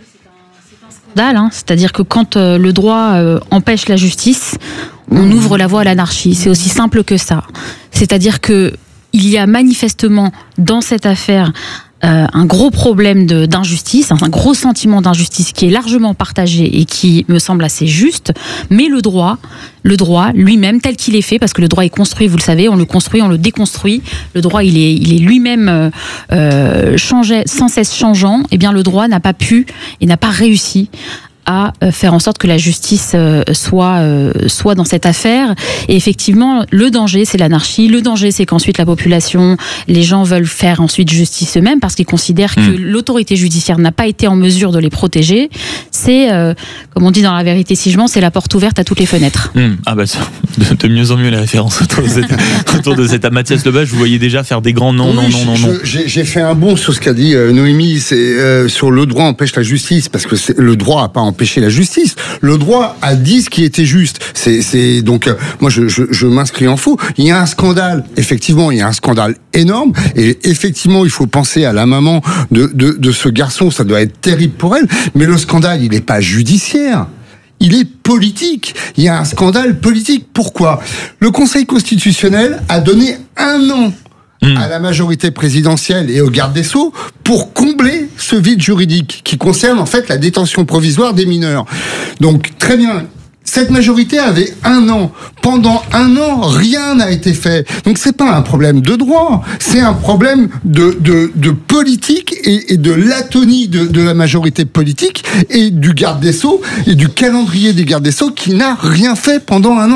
Hein, c'est-à-dire que quand euh, le droit euh, empêche la justice, on ouvre la voie à l'anarchie. C'est aussi simple que ça. C'est-à-dire que il y a manifestement dans cette affaire euh, un gros problème de, d'injustice, un gros sentiment d'injustice qui est largement partagé et qui me semble assez juste. Mais le droit, le droit lui-même tel qu'il est fait, parce que le droit est construit, vous le savez, on le construit, on le déconstruit. Le droit, il est, il est lui-même euh, changé, sans cesse changeant. Eh bien, le droit n'a pas pu et n'a pas réussi à faire en sorte que la justice soit, soit dans cette affaire. Et effectivement, le danger, c'est l'anarchie. Le danger, c'est qu'ensuite la population, les gens veulent faire ensuite justice eux-mêmes parce qu'ils considèrent mmh. que l'autorité judiciaire n'a pas été en mesure de les protéger. C'est, euh, comme on dit dans La Vérité si je mens, c'est la porte ouverte à toutes les fenêtres. Mmh. Ah bah de, de mieux en mieux les références autour de cette, autour de cette Mathias Leboeuf. Je vous voyais déjà faire des grands non, oui, non, non, non, non. J'ai, j'ai fait un bond sur ce qu'a dit euh, Noémie, c'est euh, sur le droit empêche la justice, parce que c'est, le droit n'a pas empêché la justice. Le droit a dit ce qui était juste. C'est, c'est donc euh, moi je, je, je m'inscris en faux. Il y a un scandale. Effectivement, il y a un scandale énorme. Et effectivement, il faut penser à la maman de de, de ce garçon. Ça doit être terrible pour elle. Mais le scandale, il n'est pas judiciaire. Il est politique. Il y a un scandale politique. Pourquoi ? Le Conseil constitutionnel a donné un an Mmh. à la majorité présidentielle et au garde des Sceaux pour combler ce vide juridique qui concerne en fait la détention provisoire des mineurs. Donc très bien, cette majorité avait un an. Pendant un an, rien n'a été fait. Donc c'est pas un problème de droit, c'est un problème de de, de politique et, et de l'atonie de, de la majorité politique et du garde des Sceaux et du calendrier des gardes des Sceaux qui n'a rien fait pendant un an.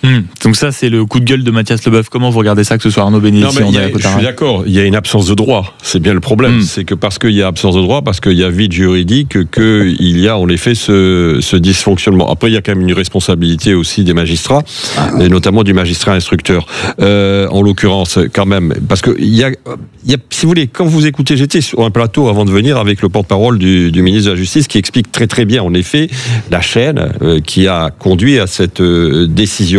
Mmh. Donc ça, c'est le coup de gueule de Mathias Leboeuf. Comment vous regardez ça, que ce soit Arnaud Bénédicte, Andréa Cotard ? Je suis d'accord, il y a une absence de droit. C'est bien le problème. Mmh. C'est que parce qu'il y a absence de droit, parce qu'il y a vide juridique, qu'il y a en effet ce, ce dysfonctionnement. Après, il y a quand même une responsabilité aussi des magistrats, ah. et notamment du magistrat instructeur. Euh, en l'occurrence, quand même, parce que il y a, il y a, si vous voulez, quand vous écoutez, j'étais sur un plateau avant de venir avec le porte-parole du, du ministre de la Justice qui explique très très bien, en effet, la chaîne euh, qui a conduit à cette euh, décision.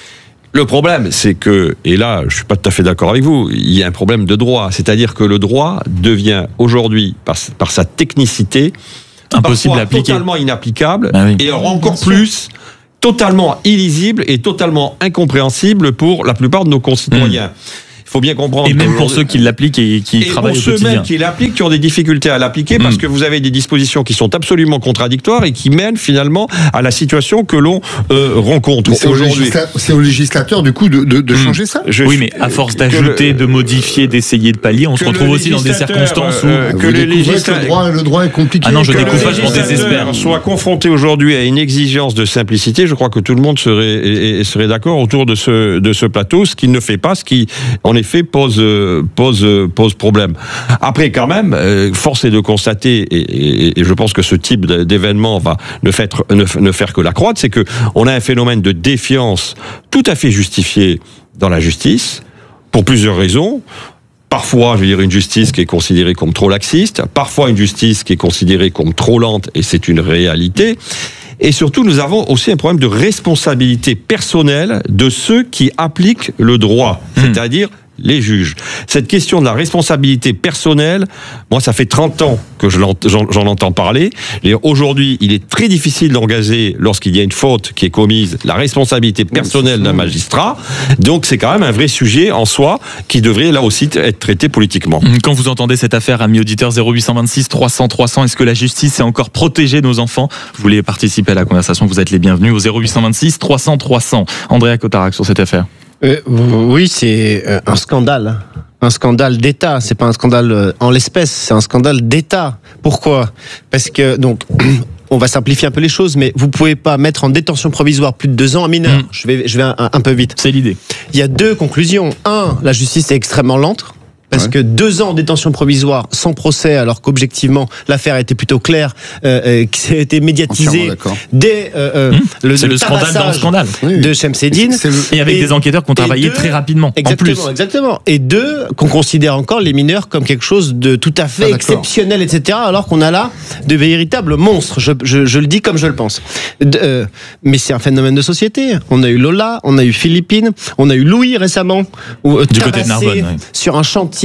Le problème, c'est que, et là, je suis pas tout à fait d'accord avec vous, il y a un problème de droit. C'est-à-dire que le droit devient aujourd'hui, par, par sa technicité, impossible à appliquer, totalement inapplicable, ah oui. et encore plus, totalement illisible et totalement incompréhensible pour la plupart de nos concitoyens. Mmh. Il faut bien comprendre. Et même pour ceux qui l'appliquent et qui et travaillent au quotidien. Et pour ceux même qui l'appliquent, qui ont des difficultés à l'appliquer, parce mmh. que vous avez des dispositions qui sont absolument contradictoires et qui mènent finalement à la situation que l'on euh, rencontre c'est aujourd'hui. Au c'est au législateur, du coup, de, de, de mmh. changer ça. Je oui, mais à force d'ajouter, le, de modifier, d'essayer de pallier, on se retrouve aussi dans des circonstances où... Euh, que le, législa... que le, droit, le droit est compliqué. Ah non, je que découvre pas, je m'en désespère. Soit confronté aujourd'hui à une exigence de simplicité, je crois que tout le monde serait, et, et serait d'accord autour de ce, de ce plateau, ce qu'il ne fait pas, ce qui, en effet, pose... pose pose problème. Après, quand même, euh, force est de constater, et, et, et je pense que ce type d'événement va ne faire, ne, ne faire que l'accroître, c'est que on a un phénomène de défiance tout à fait justifié dans la justice, pour plusieurs raisons. Parfois, je veux dire, une justice qui est considérée comme trop laxiste, parfois une justice qui est considérée comme trop lente, et c'est une réalité. Et surtout, nous avons aussi un problème de responsabilité personnelle de ceux qui appliquent le droit, mmh. c'est-à-dire les juges. Cette question de la responsabilité personnelle, moi, ça fait trente ans que je j'en, j'en entends parler. Et aujourd'hui, il est très difficile d'engager, lorsqu'il y a une faute qui est commise, la responsabilité personnelle d'un magistrat. Donc, c'est quand même un vrai sujet en soi qui devrait, là aussi, être traité politiquement. Quand vous entendez cette affaire, amis auditeurs, zéro huit cent vingt-six trois cents trois cents, est-ce que la justice sait encore protéger nos enfants ? Vous voulez participer à la conversation, vous êtes les bienvenus au zéro huit cent vingt-six trois cents trois cents. Andréa Cotard sur cette affaire. Euh, oui, c'est euh, un scandale. Un scandale d'État. C'est pas un scandale euh, en l'espèce, c'est un scandale d'État. Pourquoi ? Parce que, donc, on va simplifier un peu les choses, mais vous pouvez pas mettre en détention provisoire plus de deux ans un mineur. Mmh. Je vais, je vais un, un peu vite. C'est l'idée. Il y a deux conclusions. Un, la justice est extrêmement lente. Parce ouais. que deux ans en détention provisoire sans procès, alors qu'objectivement l'affaire a été plutôt claire, euh, euh, qui a été médiatisée dès euh, mmh. le, c'est le, le scandale dans le scandale de Chemseddine, et avec et, des enquêteurs qui ont travaillé deux, très rapidement. Exactement, en plus. exactement. Et deux, qu'on considère encore les mineurs comme quelque chose de tout à fait ah, exceptionnel, et cetera. Alors qu'on a là de véritables monstres. Je, je, je le dis comme je le pense. De, euh, mais c'est un phénomène de société. On a eu Lola, on a eu Philippine, on a eu Louis récemment, où, euh, du côté de Narbonne, ouais. sur un chantier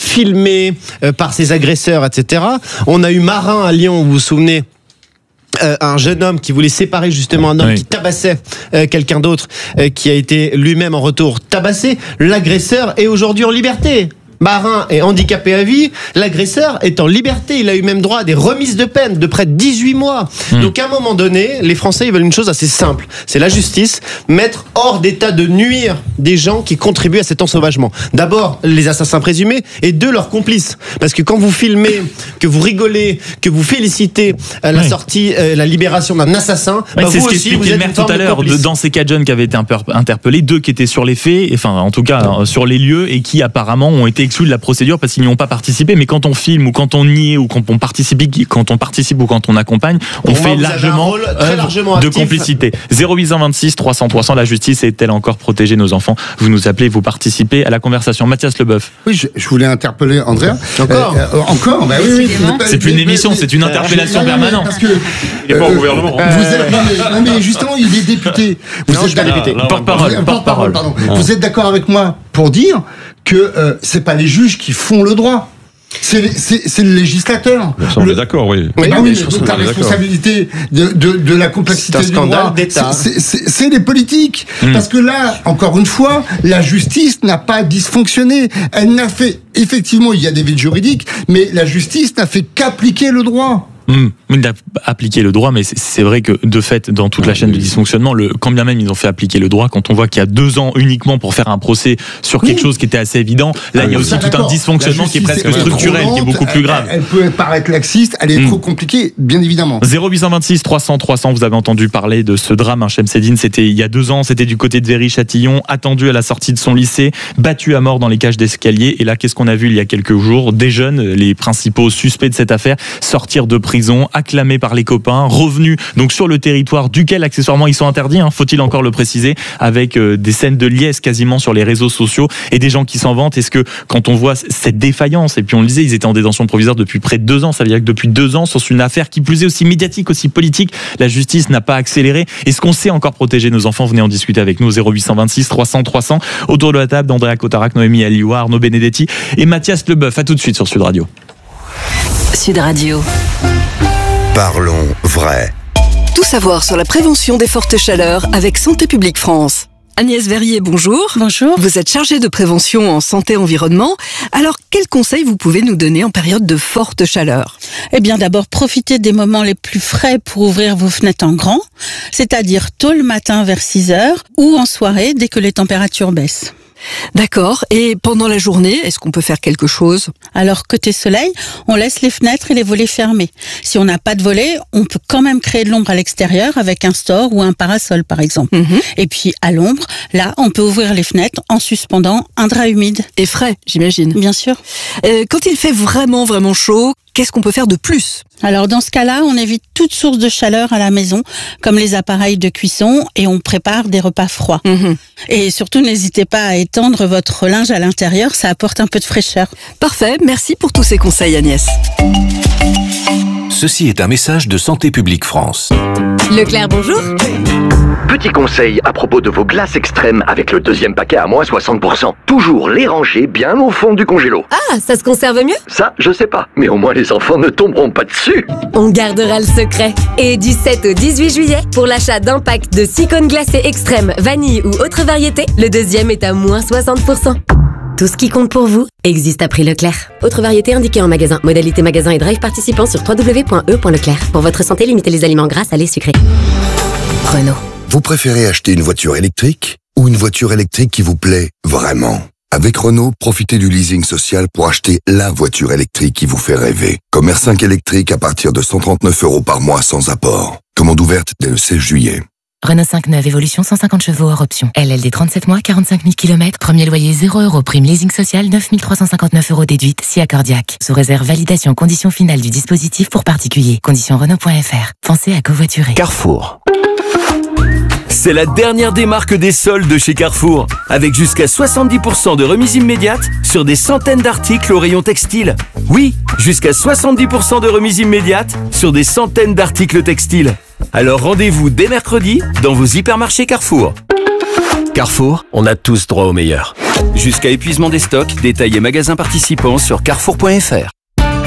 filmé euh, par ses agresseurs, et cetera. On a eu Marin à Lyon, vous vous souvenez, euh, un jeune homme qui voulait séparer justement un homme oui. qui tabassait euh, quelqu'un d'autre, euh, qui a été lui-même en retour tabassé. L'agresseur est aujourd'hui en liberté. Marin est handicapé à vie, l'agresseur est en liberté, il a eu même droit à des remises de peine de près de dix-huit mois. Mmh. Donc à un moment donné, les Français ils veulent une chose assez simple, c'est la justice, mettre hors d'état de nuire des gens qui contribuent à cet ensauvagement. D'abord les assassins présumés et deux leurs complices. Parce que quand vous filmez, que vous rigolez, que vous félicitez à la oui. sortie, euh, la libération d'un assassin, oui, bah c'est vous ce aussi vous êtes le maire tout à l'heure, de, dans ces quatre jeunes qui avaient été interpellés, deux qui étaient sur les faits, enfin en tout cas euh, sur les lieux et qui apparemment ont été exclus de la procédure parce qu'ils n'y ont pas participé. Mais quand on filme ou quand on y est ou quand on participe, quand on participe ou quand on accompagne, on fait largement œuvre de complicité. zéro huit cent vingt-six trois cents trois cents, la justice est-elle encore protéger nos enfants ? Vous nous appelez, vous participez à la conversation. Mathias Leboeuf. Oui, je, je voulais interpeller Andréa. Encore euh, euh, Encore bah oui, oui. C'est plus une émission, c'est une interpellation permanente. Parce que il n'est pas au gouvernement. Euh, vous êtes, non, mais, non, mais justement, il est député. Vous non, êtes pas député. Porte-parole. Porte-parole. Pardon. Vous êtes d'accord avec moi pour dire que euh, c'est pas les juges qui font le droit. C'est, les, c'est, c'est le législateur. On est d'accord, oui. Oui, bah oui, mais donc la responsabilité de, de, de la complexité du droit, d'État. C'est, c'est, c'est les politiques. Mmh. Parce que là, encore une fois, la justice n'a pas dysfonctionné. Elle n'a fait, effectivement, il y a des vides juridiques, mais la justice n'a fait qu'appliquer le droit. Mmh, il a appliqué le droit, mais c'est vrai que de fait, dans toute la chaîne de dysfonctionnement, le, quand bien même ils ont fait appliquer le droit, quand on voit qu'il y a deux ans uniquement pour faire un procès sur quelque oui. chose qui était assez évident, là ah, il y a aussi tout un dysfonctionnement qui est presque structurel, qui est beaucoup plus grave. Elle, elle peut paraître laxiste, elle est mmh. trop compliquée, bien évidemment. zéro huit cent vingt-six trois cents trois cents, vous avez entendu parler de ce drame, hein, Chemseddine, c'était il y a deux ans, c'était du côté de Véry-Châtillon, attendu à la sortie de son lycée, battu à mort dans les cages d'escalier, et là qu'est-ce qu'on a vu il y a quelques jours, des jeunes, les principaux suspects de cette affaire, sortir de prison, acclamés par les copains, revenus donc sur le territoire duquel accessoirement ils sont interdits, hein, faut-il encore le préciser, avec euh, des scènes de liesse quasiment sur les réseaux sociaux et des gens qui s'en vantent. Est-ce que quand on voit cette défaillance, et puis on le disait, ils étaient en détention provisoire depuis près de deux ans, ça veut dire que depuis deux ans, sur une affaire qui plus est aussi médiatique, aussi politique, la justice n'a pas accéléré. Est-ce qu'on sait encore protéger nos enfants? Venez en discuter avec nous, zéro huit cent vingt-six trois cents trois cents, autour de la table d'Andrea Cotarac, Noémie Alioua, Arnaud Benedetti et Mathias Leboeuf. À tout de suite sur Sud Radio. Sud Radio. Parlons vrai. Tout savoir sur la prévention des fortes chaleurs avec Santé publique France. Agnès Verrier, bonjour. Bonjour. Vous êtes chargée de prévention en santé-environnement. Alors, quels conseils vous pouvez nous donner en période de forte chaleur? Eh bien, d'abord, profitez des moments les plus frais pour ouvrir vos fenêtres en grand, c'est-à-dire tôt le matin vers six heures ou en soirée dès que les températures baissent. D'accord. Et pendant la journée, est-ce qu'on peut faire quelque chose? Alors, côté soleil, on laisse les fenêtres et les volets fermés. Si on n'a pas de volets, on peut quand même créer de l'ombre à l'extérieur avec un store ou un parasol, par exemple. Mm-hmm. Et puis, à l'ombre, là, on peut ouvrir les fenêtres en suspendant un drap humide. Et frais, j'imagine. Bien sûr. Euh, quand il fait vraiment, vraiment chaud, qu'est-ce qu'on peut faire de plus? Alors dans ce cas-là, on évite toute source de chaleur à la maison, comme les appareils de cuisson, et on prépare des repas froids. Mmh. Et surtout, n'hésitez pas à étendre votre linge à l'intérieur, ça apporte un peu de fraîcheur. Parfait, merci pour tous ces conseils Agnès. Ceci est un message de Santé publique France. Leclerc, bonjour. Petit conseil à propos de vos glaces extrêmes avec le deuxième paquet à moins soixante pour cent. Toujours les ranger bien au fond du congélo. Ah, ça se conserve mieux? Ça, je sais pas. Mais au moins les enfants ne tomberont pas dessus. On gardera le secret. Et du sept au dix-huit juillet, pour l'achat d'un pack de six cônes glacés extrêmes, vanille ou autre variété, le deuxième est à moins soixante pour cent. Tout ce qui compte pour vous existe à prix Leclerc. Autre variété indiquée en magasin. Modalité magasin et drive participant sur w w w point e point leclerc. Pour votre santé, limitez les aliments gras, salés, sucrés. Renault. Vous préférez acheter une voiture électrique ou une voiture électrique qui vous plaît vraiment? Avec Renault, profitez du leasing social pour acheter la voiture électrique qui vous fait rêver. Comme R cinq électrique à partir de cent trente-neuf euros par mois sans apport. Commande ouverte dès le seize juillet. Renault cinq neuf Évolution cent cinquante chevaux hors option. L L D trente-sept mois, quarante-cinq mille kilomètres. Premier loyer zéro euros. Prime leasing social neuf mille trois cent cinquante-neuf euros déduite. Si accordiaque. Sous réserve validation condition finale du dispositif pour particulier. Conditions Renault point F R. Pensez à covoiturer. Carrefour. C'est la dernière des marques des soldes de chez Carrefour, avec jusqu'à soixante-dix pour cent de remise immédiate sur des centaines d'articles au rayon textile. Oui, jusqu'à soixante-dix pour cent de remise immédiate sur des centaines d'articles textiles. Alors rendez-vous dès mercredi dans vos hypermarchés Carrefour. Carrefour, on a tous droit au meilleur. Jusqu'à épuisement des stocks, détails et magasins participants sur carrefour point F R.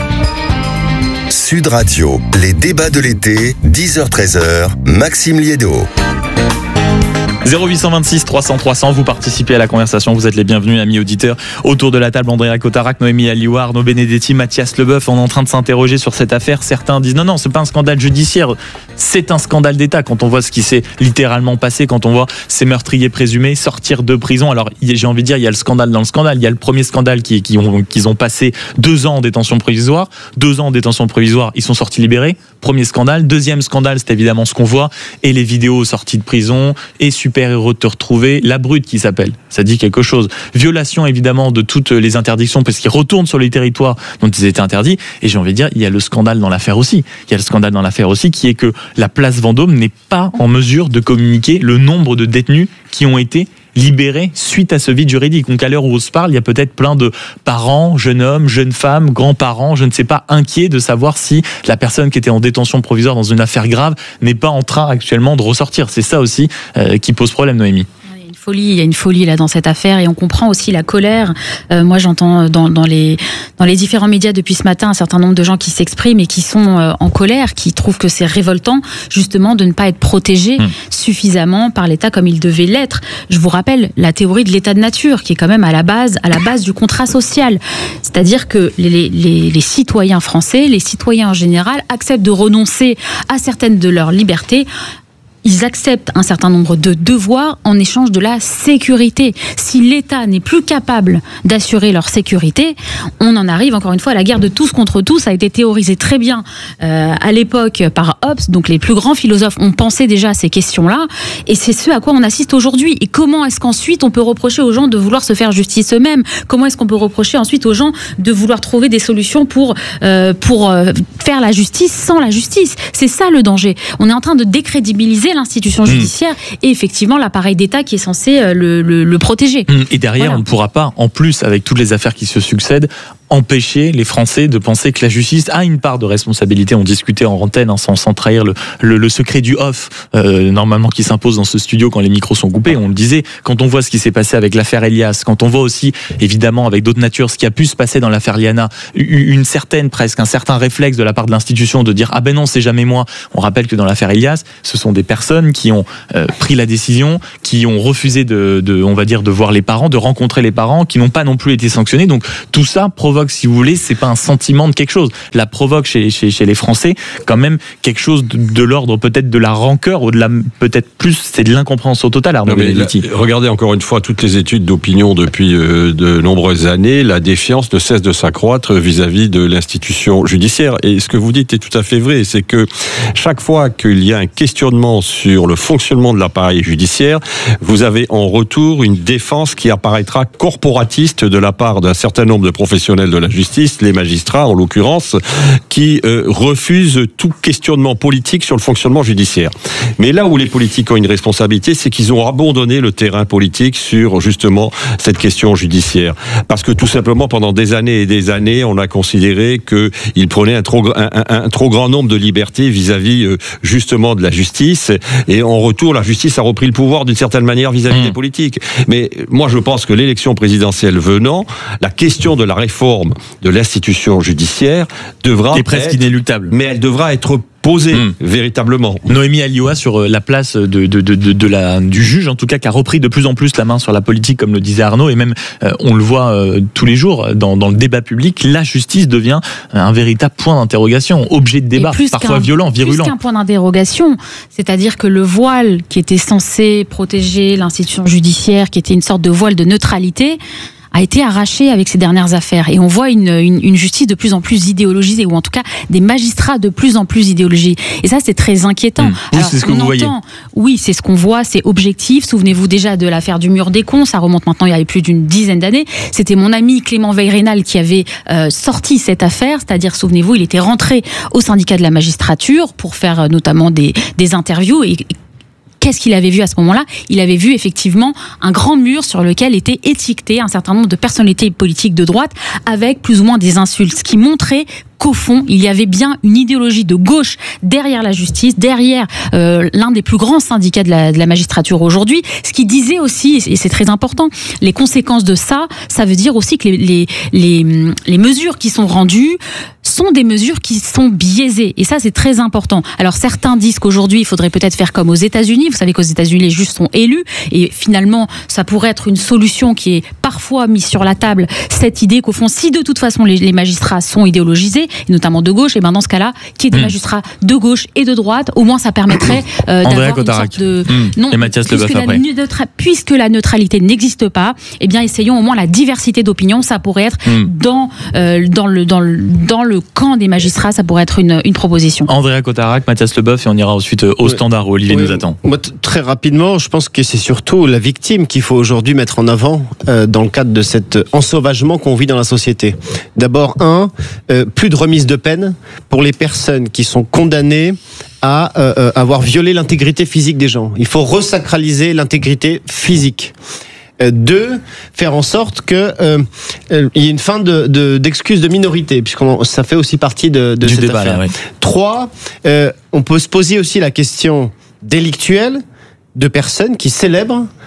Sud Radio, les débats de l'été, dix heures treize heures, Maxime Liédo. zéro huit cent vingt-six trois cents trois cents, vous participez à la conversation, vous êtes les bienvenus amis auditeurs. Autour de la table, Andrea Cotarac, Noémie Alioua, Arnaud Benedetti, Mathias Leboeuf. On est en train de s'interroger sur cette affaire. Certains disent non, non, c'est pas un scandale judiciaire, c'est un scandale d'État. Quand on voit ce qui s'est littéralement passé, quand on voit ces meurtriers présumés sortir de prison. Alors j'ai envie de dire, il y a le scandale dans le scandale. Il y a le premier scandale qui, qui ont, qu'ils ont passé deux ans en détention provisoire. Deux ans en détention provisoire, ils sont sortis libérés. Premier scandale. Deuxième scandale, c'est évidemment ce qu'on voit. Et les vidéos sorties de prison. Et super-héros de te retrouver. La brute qui s'appelle. Ça dit quelque chose. Violation évidemment de toutes les interdictions parce qu'ils retournent sur les territoires dont ils étaient interdits. Et j'ai envie de dire, il y a le scandale dans l'affaire aussi. Il y a le scandale dans l'affaire aussi qui est que la place Vendôme n'est pas en mesure de communiquer le nombre de détenus qui ont été libérés suite à ce vide juridique. Donc à l'heure où on se parle, il y a peut-être plein de parents, jeunes hommes, jeunes femmes, grands-parents, je ne sais pas, inquiets de savoir si la personne qui était en détention provisoire dans une affaire grave n'est pas en train actuellement de ressortir. C'est ça aussi euh, qui pose problème, Noémie. folie, il y a une folie là dans cette affaire et on comprend aussi la colère. Euh, moi, j'entends dans, dans les dans les différents médias depuis ce matin un certain nombre de gens qui s'expriment et qui sont euh, en colère, qui trouvent que c'est révoltant justement de ne pas être protégés mmh. suffisamment par l'État comme il devait l'être. Je vous rappelle la théorie de l'état de nature qui est quand même à la base à la base du contrat social, c'est-à-dire que les, les, les citoyens français, les citoyens en général acceptent de renoncer à certaines de leurs libertés. Ils acceptent un certain nombre de devoirs en échange de la sécurité. Si l'État n'est plus capable d'assurer leur sécurité, on en arrive encore une fois à la guerre de tous contre tous. Ça a été théorisé très bien euh, à l'époque par Hobbes. Donc les plus grands philosophes ont pensé déjà à ces questions-là. Et c'est ce à quoi on assiste aujourd'hui. Et comment est-ce qu'ensuite on peut reprocher aux gens de vouloir se faire justice eux-mêmes ? Comment est-ce qu'on peut reprocher ensuite aux gens de vouloir trouver des solutions pour, euh, pour euh, faire la justice sans la justice ? C'est ça le danger. On est en train de décrédibiliser l'institution judiciaire mmh. et effectivement l'appareil d'État qui est censé le, le, le protéger. Et derrière, voilà. on ne pourra pas, en plus, avec toutes les affaires qui se succèdent, empêcher les Français de penser que la justice a une part de responsabilité. On discutait en antenne, hein, sans, sans trahir le, le, le secret du off, euh, normalement qui s'impose dans ce studio quand les micros sont coupés. On le disait, quand on voit ce qui s'est passé avec l'affaire Elias, quand on voit aussi, évidemment, avec d'autres natures, ce qui a pu se passer dans l'affaire Liana, une certaine, presque un certain réflexe de la part de l'institution de dire « Ah ben non, c'est jamais moi ». On rappelle que dans l'affaire Elias, ce sont des personnes qui ont euh, pris la décision, qui ont refusé de, de, on va dire, de voir les parents, de rencontrer les parents, qui n'ont pas non plus été sanctionnés. Donc tout ça provoque, si vous voulez, c'est pas un sentiment de quelque chose. La provoque chez, chez, chez les Français quand même quelque chose de, de l'ordre peut-être de la rancœur, ou de la, peut-être plus, c'est de l'incompréhension totale. Arnaud Benedetti. Regardez encore une fois toutes les études d'opinion depuis euh, de nombreuses années, la défiance ne cesse de s'accroître vis-à-vis de l'institution judiciaire. Et ce que vous dites est tout à fait vrai, c'est que chaque fois qu'il y a un questionnement sur le fonctionnement de l'appareil judiciaire, vous avez en retour une défense qui apparaîtra corporatiste de la part d'un certain nombre de professionnels de la justice, les magistrats en l'occurrence, qui euh, refusent tout questionnement politique sur le fonctionnement judiciaire. Mais là où les politiques ont une responsabilité, c'est qu'ils ont abandonné le terrain politique sur justement cette question judiciaire. Parce que tout simplement, pendant des années et des années, on a considéré qu'ils prenaient un trop, un, un, un trop grand nombre de libertés vis-à-vis euh, justement de la justice. Et en retour, la justice a repris le pouvoir d'une certaine manière vis-à-vis mmh. des politiques. Mais moi, je pense que l'élection présidentielle venant, la question de la réforme de l'institution judiciaire devra est presque être, inéluctable. Mais elle devra être posée mmh. véritablement. Noémie Alioua sur la place de, de, de, de, de la, du juge, en tout cas, qui a repris de plus en plus la main sur la politique, comme le disait Arnaud, et même euh, on le voit euh, tous les jours dans, dans le débat public, la justice devient un véritable point d'interrogation, objet de débat, parfois violent, virulent. Plus qu'un point d'interrogation, c'est-à-dire que le voile qui était censé protéger l'institution judiciaire, qui était une sorte de voile de neutralité, a été arraché avec ces dernières affaires. Et on voit une, une, une justice de plus en plus idéologisée, ou en tout cas des magistrats de plus en plus idéologisés. Et ça, c'est très inquiétant. Mmh. Alors, c'est ce que vous entend, voyez. Oui, c'est ce qu'on voit, c'est objectif. Souvenez-vous déjà de l'affaire du mur des cons, ça remonte maintenant il y a plus d'une dizaine d'années. C'était mon ami Clément Veil-Rénal qui avait euh, sorti cette affaire, c'est-à-dire, souvenez-vous, il était rentré au syndicat de la magistrature pour faire euh, notamment des, des interviews, et qu'est-ce qu'il avait vu à ce moment-là ? Il avait vu effectivement un grand mur sur lequel étaient étiquetés un certain nombre de personnalités politiques de droite avec plus ou moins des insultes, ce qui montrait qu'au fond, il y avait bien une idéologie de gauche derrière la justice, derrière euh, l'un des plus grands syndicats de la, de la magistrature aujourd'hui, ce qui disait aussi, et c'est très important, les conséquences de ça, ça veut dire aussi que les, les, les, les mesures qui sont rendues sont des mesures qui sont biaisées. Et ça, c'est très important. Alors, certains disent qu'aujourd'hui, il faudrait peut-être faire comme aux États-Unis. Vous savez qu'aux États-Unis, les juges sont élus. Et finalement, ça pourrait être une solution qui est parfois mise sur la table. Cette idée qu'au fond, si de toute façon, les, les magistrats sont idéologisés, et notamment de gauche, et ben dans ce cas-là, qu'il y ait des mmh. magistrats de gauche et de droite, au moins, ça permettrait euh, d'avoir une sorte de... Mmh. Non, et Mathias Leboeuf après. Neutra... Puisque la neutralité n'existe pas, eh bien, essayons au moins la diversité d'opinion. Ça pourrait être mmh. dans, euh, dans, le, dans, le, dans le camp des magistrats, ça pourrait être une, une proposition. Andrea Cotarac, Mathias Leboeuf, et on ira ensuite au oui. standard où Olivier oui. nous attend. Moi, t- très rapidement, je pense que c'est surtout la victime qu'il faut aujourd'hui mettre en avant euh, dans le cadre de cet ensauvagement qu'on vit dans la société. D'abord, un, euh, plus de remise de peine pour les personnes qui sont condamnées à euh, avoir violé l'intégrité physique des gens. Il faut resacraliser l'intégrité physique. Deux, faire en sorte que euh, euh, il y ait une fin de, de, d'excuses de minorité, puisque ça fait aussi partie de, de du cette débat, affaire. Là, ouais. Trois, euh, on peut se poser aussi la question délictuelle de personnes qui célèbrent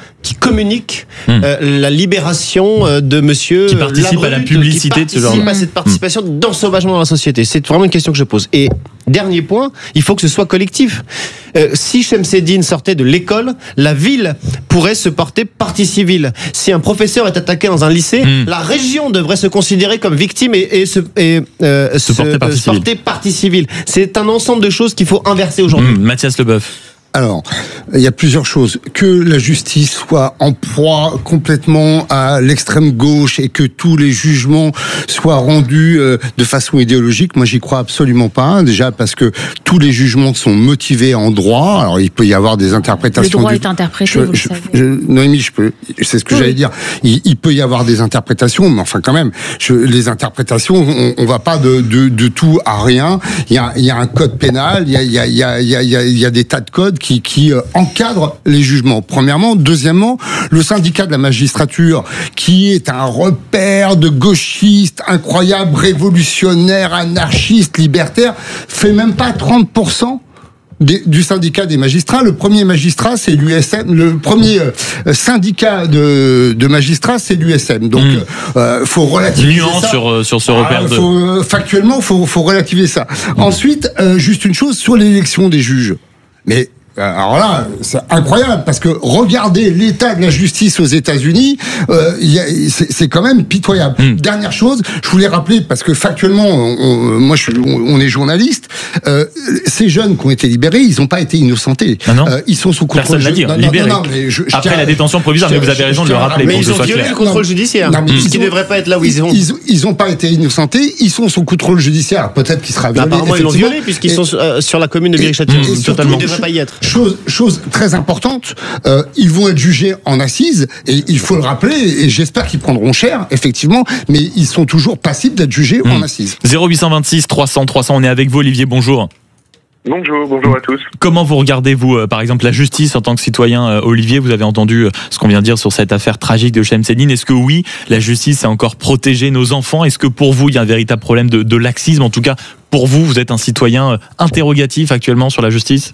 qui communiquent mmh. euh, la libération euh, de monsieur qui participe Labrut, à la publicité qui participe de ce genre. à cette participation mmh. d'ensauvagement dans la société. C'est vraiment une question que je pose. Et dernier point, il faut que ce soit collectif. Euh, si Chemseddine sortait de l'école, la ville pourrait se porter partie civile. Si un professeur est attaqué dans un lycée, mmh. la région devrait se considérer comme victime et, et se, et, euh, se, se porter partie se porter partie civile. C'est un ensemble de choses qu'il faut inverser aujourd'hui. Mmh. Mathias Leboeuf. Alors, il y a plusieurs choses. Que la justice soit en proie complètement à l'extrême gauche et que tous les jugements soient rendus euh, de façon idéologique, moi j'y crois absolument pas. Déjà parce que tous les jugements sont motivés en droit. Alors il peut y avoir des interprétations. Le droit du... est interprété, je, vous je, le savez. Je, Noémie, je peux. C'est ce que oui. j'allais dire. Il, il peut y avoir des interprétations, mais enfin quand même, je, les interprétations, on, on va pas de, de, de tout à rien. Il y a, il y a un code pénal, il y a, il y a, il y a, il y a, il y a des tas de codes qui, qui euh, encadrent les jugements. Premièrement. Deuxièmement, le syndicat de la magistrature, qui est un repère de gauchistes incroyables, révolutionnaires, anarchistes, libertaires, fait même pas trente pour cent Des, du syndicat des magistrats. Le premier magistrat, c'est l'U S M. Le premier euh, syndicat de, de magistrats, c'est l'U S M. Donc, mmh. euh, faut relativiser Nuance ça. sur sur ce repère. Ah, de... faut, euh, factuellement, faut faut relativiser ça. Mmh. Ensuite, euh, juste une chose sur l'élection des juges. Mais alors là, c'est incroyable parce que regardez l'état de la justice aux États-Unis, euh, y a, c'est, c'est quand même pitoyable. Mmh. Dernière chose, je voulais rappeler parce que factuellement, on, on, moi, je, on, on est journaliste. Euh, ces jeunes qui ont été libérés, ils n'ont pas été innocentés. Ah non. Euh, ils sont sous contrôle. Personne l'a dit. Non, libérés. Non, non, mais je, je Après tiens, la détention provisoire, mais vous avez raison de le rappeler. Mais ils ont violé le contrôle judiciaire. Non, mais mmh. Ils ne devraient pas être là où ils sont. Ils, ils ont pas été innocentés. Ils sont sous contrôle judiciaire. Peut-être qu'il sera violé. Apparemment, ils l'ont violé puisqu'ils sont euh, sur la commune de Viry-Châtillon. Totalement. Ils ne devraient pas y être. Chose, chose très importante, euh, ils vont être jugés en assises, et il faut le rappeler, et j'espère qu'ils prendront cher, effectivement, mais ils sont toujours passibles d'être jugés mmh. en assises. zéro huit cent vingt-six trois cents trois cents, on est avec vous, Olivier, bonjour. Bonjour, bonjour à tous. Comment vous regardez, vous, euh, par exemple, la justice en tant que citoyen, euh, Olivier? Vous avez entendu euh, ce qu'on vient de dire sur cette affaire tragique de Chemseddine. Est-ce que oui, la justice a encore protégé nos enfants? Est-ce que pour vous, il y a un véritable problème de, de laxisme? En tout cas, pour vous, vous êtes un citoyen euh, interrogatif actuellement sur la justice?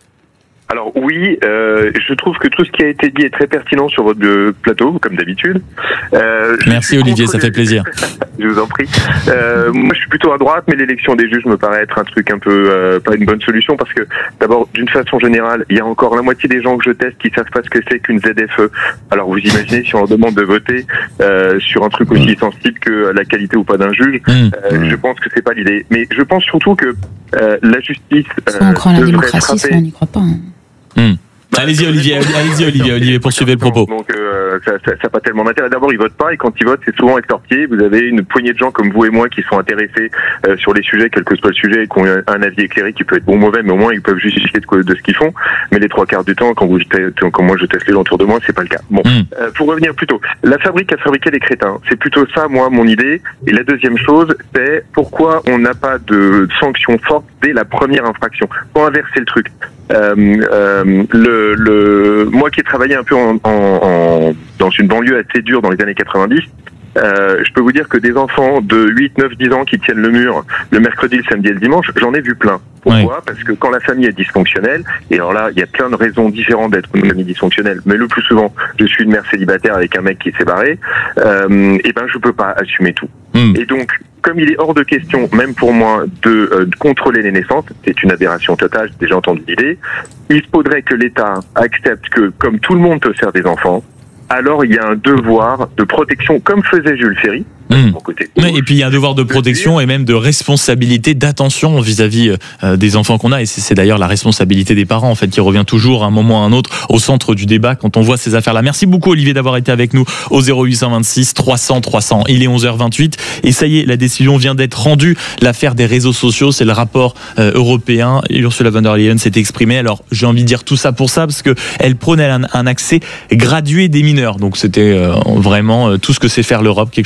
Alors oui, euh, je trouve que tout ce qui a été dit est très pertinent sur votre euh, plateau, comme d'habitude. Euh, Merci Olivier, ça les... fait plaisir. Je vous en prie. Euh, moi, je suis plutôt à droite, mais l'élection des juges me paraît être un truc un peu euh, pas une bonne solution parce que d'abord, d'une façon générale, il y a encore la moitié des gens que je teste qui savent pas ce que c'est qu'une Z F E. Alors vous imaginez si on leur demande de voter euh, sur un truc aussi sensible que la qualité ou pas d'un juge, euh, je pense que c'est pas l'idée. Mais je pense surtout que euh, la justice euh, soit on croit en la démocratie, frapper... soit on n'y croit pas. Hein. Mmh. Bah, allez-y Olivier, allez-y Olivier, Olivier, poursuivez le propos. Donc euh, ça n'a pas tellement d'intérêt. D'abord ils votent pas et quand ils votent c'est souvent extorqué. Vous avez une poignée de gens comme vous et moi qui sont intéressés euh, sur les sujets, quel que soit le sujet, et qui ont un avis éclairé qui peut être bon ou mauvais, mais au moins ils peuvent justifier de, de ce qu'ils font. Mais les trois quarts du temps, quand vous quand moi je teste les gens autour de moi, c'est pas le cas. Bon, mmh. euh, pour revenir plutôt, la fabrique a fabriqué les crétins. C'est plutôt ça, moi, mon idée. Et la deuxième chose, c'est pourquoi on n'a pas de sanctions fortes dès la première infraction. Pour inverser le truc. Euh, euh, le, le, moi qui ai travaillé un peu en, en, en, dans une banlieue assez dure dans les années quatre-vingt-dix, euh, je peux vous dire que des enfants de huit, neuf, dix ans qui tiennent le mur le mercredi, le samedi et le dimanche, j'en ai vu plein. Pourquoi ? Oui. Parce que quand la famille est dysfonctionnelle, et alors là, il y a plein de raisons différentes d'être une famille dysfonctionnelle, mais le plus souvent, je suis une mère célibataire avec un mec qui s'est barré, euh, et ben je peux pas assumer tout. Mmh. Et donc, comme il est hors de question, même pour moi, de, euh, de contrôler les naissances, c'est une aberration totale, j'ai déjà entendu l'idée, il faudrait que l'État accepte que, comme tout le monde peut faire des enfants, alors il y a un devoir de protection, comme faisait Jules Ferry. Mmh. Côté gauche, et puis il y a un devoir de protection et même de responsabilité, d'attention vis-à-vis euh, des enfants qu'on a, et c'est, c'est d'ailleurs la responsabilité des parents en fait qui revient toujours à un moment ou à un autre au centre du débat quand on voit ces affaires-là. Merci beaucoup Olivier d'avoir été avec nous au zéro huit cent vingt-six trois cents trois cents. Il est onze heures vingt-huit et ça y est, la décision vient d'être rendue. L'affaire des réseaux sociaux, c'est le rapport euh, européen. Ursula von der Leyen s'est exprimée. Alors j'ai envie de dire tout ça pour ça parce que elle prônait un, un accès gradué des mineurs. Donc c'était euh, vraiment euh, tout ce que sait faire l'Europe, quelque chose de, de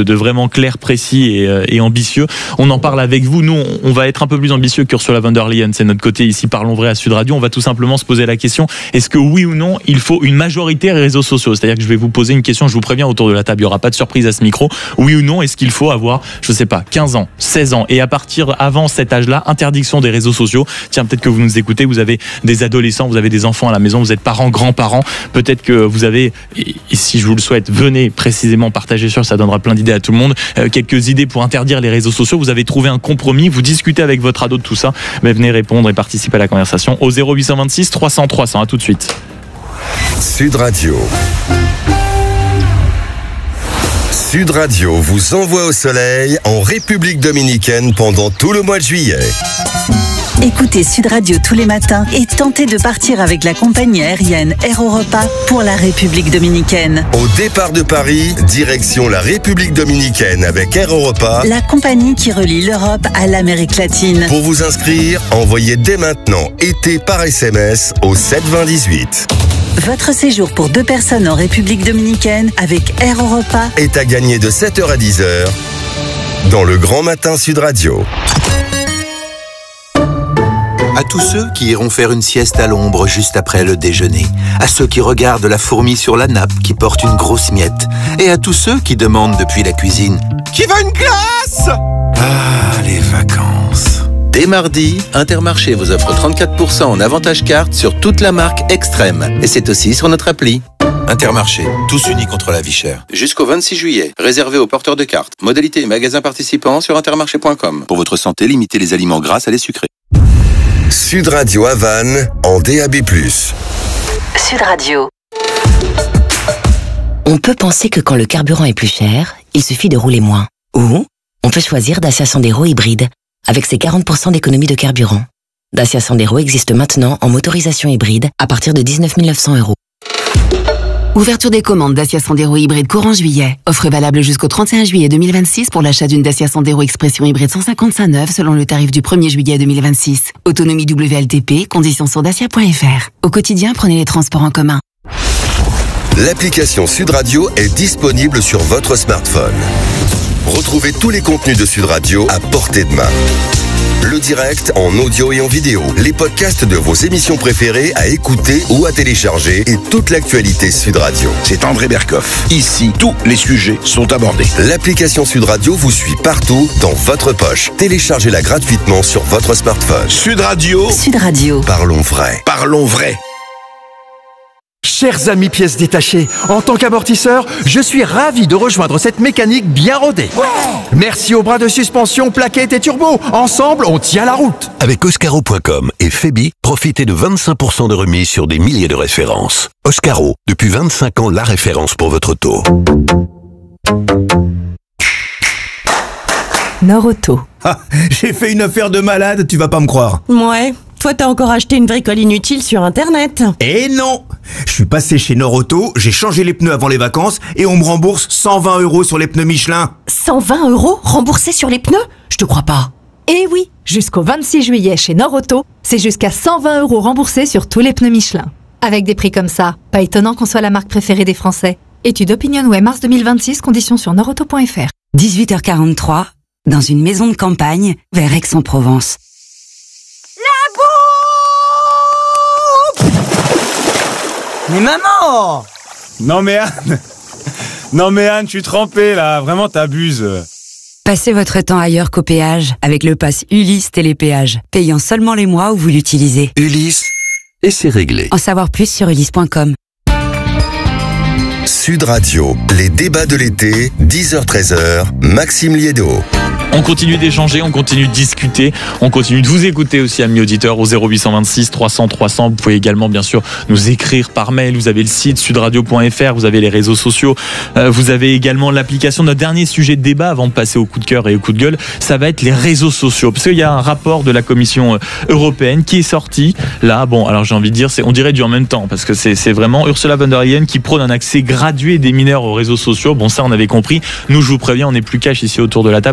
de vraiment clair, précis et, euh, et ambitieux. On en parle avec vous. Nous, on, on va être un peu plus ambitieux qu'Ursula von der Leyen. C'est notre côté ici, Parlons Vrai à Sud Radio. On va tout simplement se poser la question, est-ce que oui ou non, il faut une majorité réseaux sociaux? C'est-à-dire que je vais vous poser une question, je vous préviens autour de la table, il n'y aura pas de surprise à ce micro. Oui ou non, est-ce qu'il faut avoir, je sais pas, quinze ans, seize ans, et à partir avant cet âge-là, interdiction des réseaux sociaux? Tiens, peut-être que vous nous écoutez, vous avez des adolescents, vous avez des enfants à la maison, vous êtes parents, grands-parents, peut-être que vous avez, et si je vous le souhaite, venez précisément partager sur, ça donnera plein d'idées à tout le monde, euh, quelques idées pour interdire les réseaux sociaux. Vous avez trouvé un compromis, vous discutez avec votre ado de tout ça, mais venez répondre et participer à la conversation au zéro huit cent vingt-six trois cents trois cents. À tout de suite. Sud Radio. Sud Radio vous envoie au soleil en République dominicaine pendant tout le mois de juillet. Écoutez Sud Radio tous les matins et tentez de partir avec la compagnie aérienne Air Europa pour la République dominicaine. Au départ de Paris, direction la République dominicaine avec Air Europa, la compagnie qui relie l'Europe à l'Amérique latine. Pour vous inscrire, envoyez dès maintenant été par S M S au sept vingt dix-huit. Votre séjour pour deux personnes en République dominicaine avec Air Europa est à gagner de sept heures à dix heures dans le Grand Matin Sud Radio. À tous ceux qui iront faire une sieste à l'ombre juste après le déjeuner, à ceux qui regardent la fourmi sur la nappe qui porte une grosse miette, et à tous ceux qui demandent depuis la cuisine « Qui veut une glace ?» Ah, les vacances. Dès mardi, Intermarché vous offre trente-quatre pour cent en avantage carte sur toute la marque Extrême, et c'est aussi sur notre appli. Intermarché, tous unis contre la vie chère. Jusqu'au vingt-six juillet, réservé aux porteurs de cartes. Modalité et magasins participants sur intermarché point com. Pour votre santé, limitez les aliments gras à les sucrés. Sud Radio Havane en D A B plus. Sud Radio. On peut penser que quand le carburant est plus cher, il suffit de rouler moins. Ou on peut choisir Dacia Sandero hybride, avec ses quarante pour cent d'économie de carburant. Dacia Sandero existe maintenant en motorisation hybride à partir de dix-neuf mille neuf cents euros. Ouverture des commandes Dacia Sandero hybride courant juillet. Offre valable jusqu'au trente et un juillet deux mille vingt-six pour l'achat d'une Dacia Sandero Expression hybride cent cinquante-cinq neuve selon le tarif du premier juillet deux mille vingt-six. Autonomie W L T P, conditions sur dacia point f r. Au quotidien, prenez les transports en commun. L'application Sud Radio est disponible sur votre smartphone. Retrouvez tous les contenus de Sud Radio à portée de main. Le direct en audio et en vidéo, les podcasts de vos émissions préférées à écouter ou à télécharger et toute l'actualité Sud Radio. C'est André Berkoff. Ici, tous les sujets sont abordés. L'application Sud Radio vous suit partout dans votre poche. Téléchargez-la gratuitement sur votre smartphone. Sud Radio. Sud Radio. Parlons vrai. Parlons vrai. Chers amis pièces détachées, en tant qu'amortisseur, je suis ravi de rejoindre cette mécanique bien rodée. Ouais. Merci aux bras de suspension, plaquettes et turbo. Ensemble, on tient la route. Avec Oscaro point com et Febi, profitez de vingt-cinq pour cent de remise sur des milliers de références. Oscaro, depuis vingt-cinq ans, la référence pour votre auto. Nord-Auto. Ah, j'ai fait une affaire de malade, tu vas pas me croire. Ouais. Toi, t'as encore acheté une bricole inutile sur Internet. Eh non! Je suis passé chez Nord-Auto, j'ai changé les pneus avant les vacances et on me rembourse cent vingt euros sur les pneus Michelin. cent vingt euros remboursés sur les pneus? Je te crois pas. Eh oui, jusqu'au vingt-six juillet chez Nord-Auto, c'est jusqu'à cent vingt euros remboursés sur tous les pneus Michelin. Avec des prix comme ça, pas étonnant qu'on soit la marque préférée des Français. Étude OpinionWay mars deux mille vingt-six, conditions sur nord auto point f r. dix-huit heures quarante-trois, dans une maison de campagne, vers Aix-en-Provence. Mais maman! Non mais Anne! Non mais Anne, je suis trempé là, vraiment t'abuses. Passez votre temps ailleurs qu'au péage avec le pass Ulysse Télépéage, payant seulement les mois où vous l'utilisez. Ulysse, et c'est réglé. En savoir plus sur ulysse point com. Sud Radio, les débats de l'été, dix heures treize heures, Maxime Liédo. On continue d'échanger, on continue de discuter, on continue de vous écouter aussi, amis auditeurs, au zéro huit cent vingt-six trois cents trois cents. Vous pouvez également, bien sûr, nous écrire par mail. Vous avez le site sudradio point f r, vous avez les réseaux sociaux, euh, vous avez également l'application. Notre dernier sujet de débat, avant de passer au coup de cœur et au coup de gueule, ça va être les réseaux sociaux. Parce qu'il y a un rapport de la Commission européenne qui est sorti. Là, bon, alors j'ai envie de dire, c'est, on dirait du en même temps, parce que c'est, c'est vraiment Ursula von der Leyen qui prône un accès gradué des mineurs aux réseaux sociaux. Bon, ça, on avait compris. Nous, je vous préviens, on n'est plus cash ici autour de la table. On va s'intéresser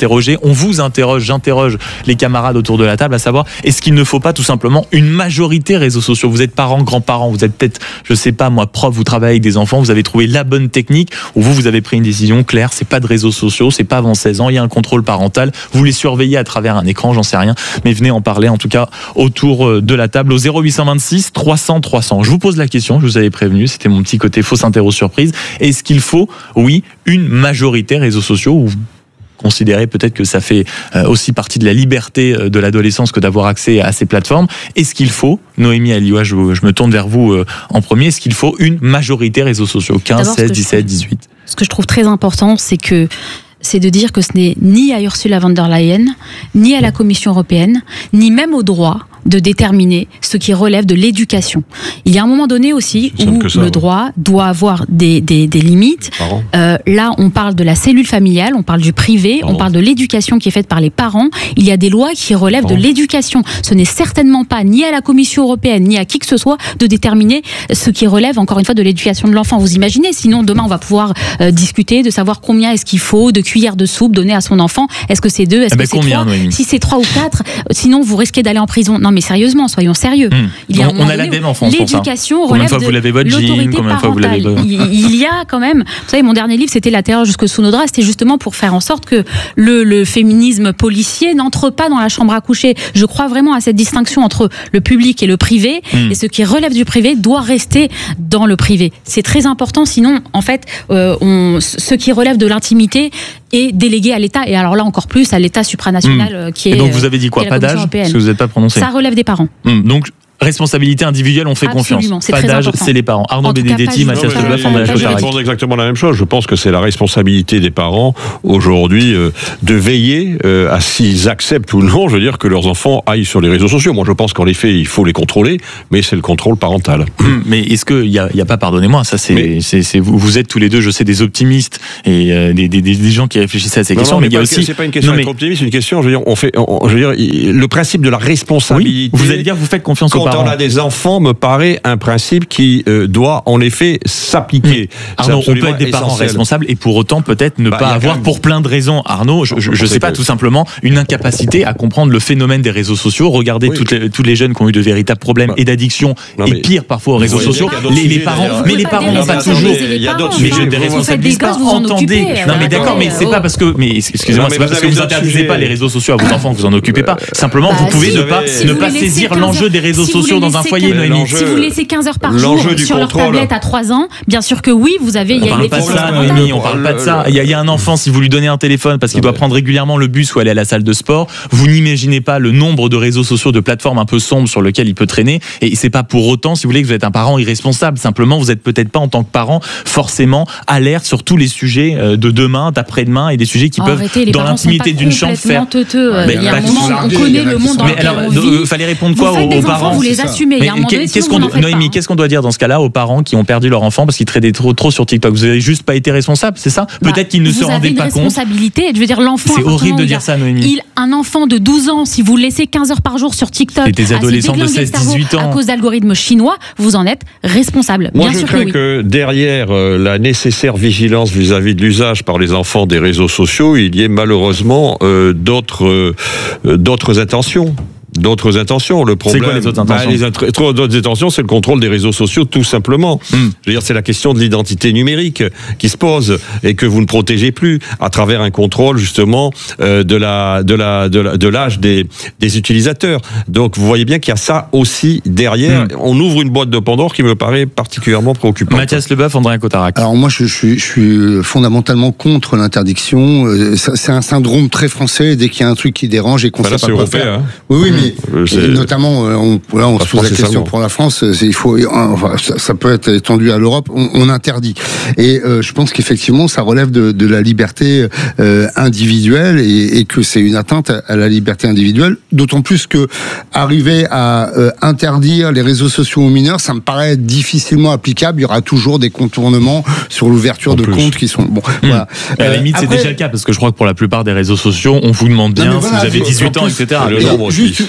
interroger, on vous interroge, j'interroge les camarades autour de la table, à savoir, est-ce qu'il ne faut pas tout simplement une majorité réseaux sociaux? Vous êtes parents, grands-parents, vous êtes peut-être, je sais pas moi, prof, vous travaillez avec des enfants, vous avez trouvé la bonne technique, ou vous, vous avez pris une décision claire, c'est pas de réseaux sociaux, c'est pas avant seize ans, il y a un contrôle parental, vous les surveillez à travers un écran, j'en sais rien, mais venez en parler en tout cas autour de la table au zéro huit cent vingt-six trois cents trois cents. Je vous pose la question, je vous avais prévenu, c'était mon petit côté fausse interro surprise. Est-ce qu'il faut, oui, une majorité réseaux sociaux, ou vous considérez peut-être que ça fait aussi partie de la liberté de l'adolescence que d'avoir accès à ces plateformes? Est-ce qu'il faut, Noémie Alioua, je, je me tourne vers vous en premier, est-ce qu'il faut une majorité réseaux sociaux, quinze, seize, dix-sept, dix-huit? Ce que je trouve très important, c'est que c'est de dire que ce n'est ni à Ursula von der Leyen, ni à la Commission européenne, ni même au droit de déterminer ce qui relève de l'éducation. Il y a un moment donné aussi où ça, le ouais. droit doit avoir des, des, des limites. Euh, là, on parle de la cellule familiale, on parle du privé, parents. on parle de l'éducation qui est faite par les parents. Il y a des lois qui relèvent parents. de l'éducation. Ce n'est certainement pas ni à la Commission européenne, ni à qui que ce soit de déterminer ce qui relève, encore une fois, de l'éducation de l'enfant. Vous imaginez? Sinon, demain, on va pouvoir euh, discuter de savoir combien est-ce qu'il faut de cuillères de soupe donner à son enfant. Est-ce que c'est deux? Est-ce eh ben que c'est combien, trois? Si c'est trois ou quatre, sinon vous risquez d'aller en prison. Non, mais sérieusement, soyons sérieux. Mmh. Il y a on a l'ADEME en France. L'éducation relève de l'autorité parentale. Il y a quand même, vous savez, mon dernier livre, c'était La terreur jusque sous nos draps. C'était justement pour faire en sorte que le, le féminisme policier n'entre pas dans la chambre à coucher. Je crois vraiment à cette distinction entre le public et le privé. Mmh. Et ce qui relève du privé doit rester dans le privé. C'est très important. Sinon, en fait, euh, on, ce qui relève de l'intimité est délégué à l'État, et alors là encore plus à l'État supranational mmh. qui est. Et donc vous avez dit quoi? Pas d'âge? Parce que vous n'êtes pas prononcé. Ça relève des parents. Mmh. Donc responsabilité individuelle, on fait Absolument, confiance. Pas d'âge, c'est les parents. Arnaud Benedetti, Mathias Leboeuf, Andrea Cotarac. Je pense exactement la même chose. Je pense que c'est la responsabilité des parents aujourd'hui euh, de veiller euh, à s'ils acceptent ou non, je veux dire, que leurs enfants aillent sur les réseaux sociaux. Moi, je pense qu'en effet, il faut les contrôler, mais c'est le contrôle parental. Mais est-ce qu'il n'y a, y a pas, pardonnez-moi, ça c'est, mais... c'est, c'est vous, vous êtes tous les deux, je sais, des optimistes et euh, des, des, des gens qui réfléchissent à ces non, questions, non, mais, mais il y a aussi. C'est pas une question d'être optimiste, c'est une question. Je veux dire, on fait, on, je veux dire, le principe de la responsabilité. Oui, vous allez dire, vous faites confiance aux parents. Quand on a des enfants, me paraît un principe qui euh, doit en effet s'appliquer. Mmh. Arnaud, on peut être des parents essentiel. responsables et pour autant peut-être ne bah, pas avoir, même... pour plein de raisons, Arnaud, je ne sais pas, que... tout simplement une incapacité à comprendre le phénomène des réseaux sociaux. Regardez oui. toutes les, tous les jeunes qui ont eu de véritables problèmes bah. et d'addiction, non, et pire parfois aux réseaux sociaux. Les, les parents, mais les parents n'ont pas toujours. Il y a d'autres mais je ne déresponsabilise pas. Entendez. Non mais d'accord, mais c'est pas parce que, mais excusez-moi, c'est pas parce que vous interdisez pas les réseaux sociaux à vos enfants que vous en occupez pas. Simplement, vous pouvez ne pas saisir l'enjeu des réseaux sociaux dans un foyer, Noémie. Si vous laissez quinze heures par jour sur leur tablette à trois ans, bien sûr que oui, vous avez. On parle pas de ça, Noémie, on parle pas de ça. Il y, y a un enfant, si vous lui donnez un téléphone parce qu'il doit prendre régulièrement le bus ou aller à la salle de sport, vous n'imaginez pas le nombre de réseaux sociaux, de plateformes un peu sombres sur lesquelles il peut traîner. Et c'est pas pour autant, si vous voulez, que vous êtes un parent irresponsable. Simplement, vous êtes peut-être pas en tant que parent forcément alerte sur tous les sujets de demain, d'après-demain et des sujets qui peuvent, dans l'intimité d'une chambre, faire. Mais il y a un moment, on connaît le monde dans lequel on vit. Mais alors, fallait répondre quoi aux parents? Vous les assumez. Il y a un moment donné, qu'est-ce qu'on Noémie, qu'est-ce qu'on doit dire dans ce cas-là aux parents qui ont perdu leur enfant parce qu'ils traînaient trop, trop sur TikTok? Vous avez juste pas été responsable, c'est ça? Peut-être bah, qu'ils ne se rendaient pas compte. Vous avez une responsabilité. Je veux dire, l'enfant. C'est horrible de dire ça, Noémie. Il, un enfant de douze ans, si vous le laissez quinze heures par jour sur TikTok, et des adolescents de seize dix-huit ans à cause d'algorithmes chinois, vous en êtes responsable. Moi, Bien je sûr crains que, oui. que derrière euh, la nécessaire vigilance vis-à-vis de l'usage par les enfants des réseaux sociaux, il y ait malheureusement euh, d'autres euh, d'autres intentions. D'autres intentions. Le problème, c'est quoi les autres intentions? bah, les int- trop d'autres intentions, c'est le contrôle des réseaux sociaux, tout simplement. Mm. Je veux dire, c'est la question de l'identité numérique qui se pose et que vous ne protégez plus à travers un contrôle justement euh, de la de la de, la, de l'âge des des utilisateurs. Donc, vous voyez bien qu'il y a ça aussi derrière. Mm. On ouvre une boîte de Pandore qui me paraît particulièrement préoccupante. Mathias Leboeuf, Andrea Cotarac. Alors moi, je, je suis je suis fondamentalement contre l'interdiction. C'est un syndrome très français. Dès qu'il y a un truc qui dérange et qu'on ne sait pas quoi faire. Hein. Oui, oui, mais et notamment, on, là, on se pose la question pour la France. Il faut, enfin, ça, ça peut être étendu à l'Europe. On, on interdit. Et euh, je pense qu'effectivement, ça relève de, de la liberté euh, individuelle et, et que c'est une atteinte à, à la liberté individuelle. D'autant plus que arriver à euh, interdire les réseaux sociaux aux mineurs, ça me paraît difficilement applicable. Il y aura toujours des contournements sur l'ouverture en de plus. comptes qui sont bon. Mmh. Voilà. À la limite, euh, c'est déjà le cas parce que je crois que pour la plupart des réseaux sociaux, on vous demande bien non, voilà, si vous avez dix-huit ans, et cetera. Et juste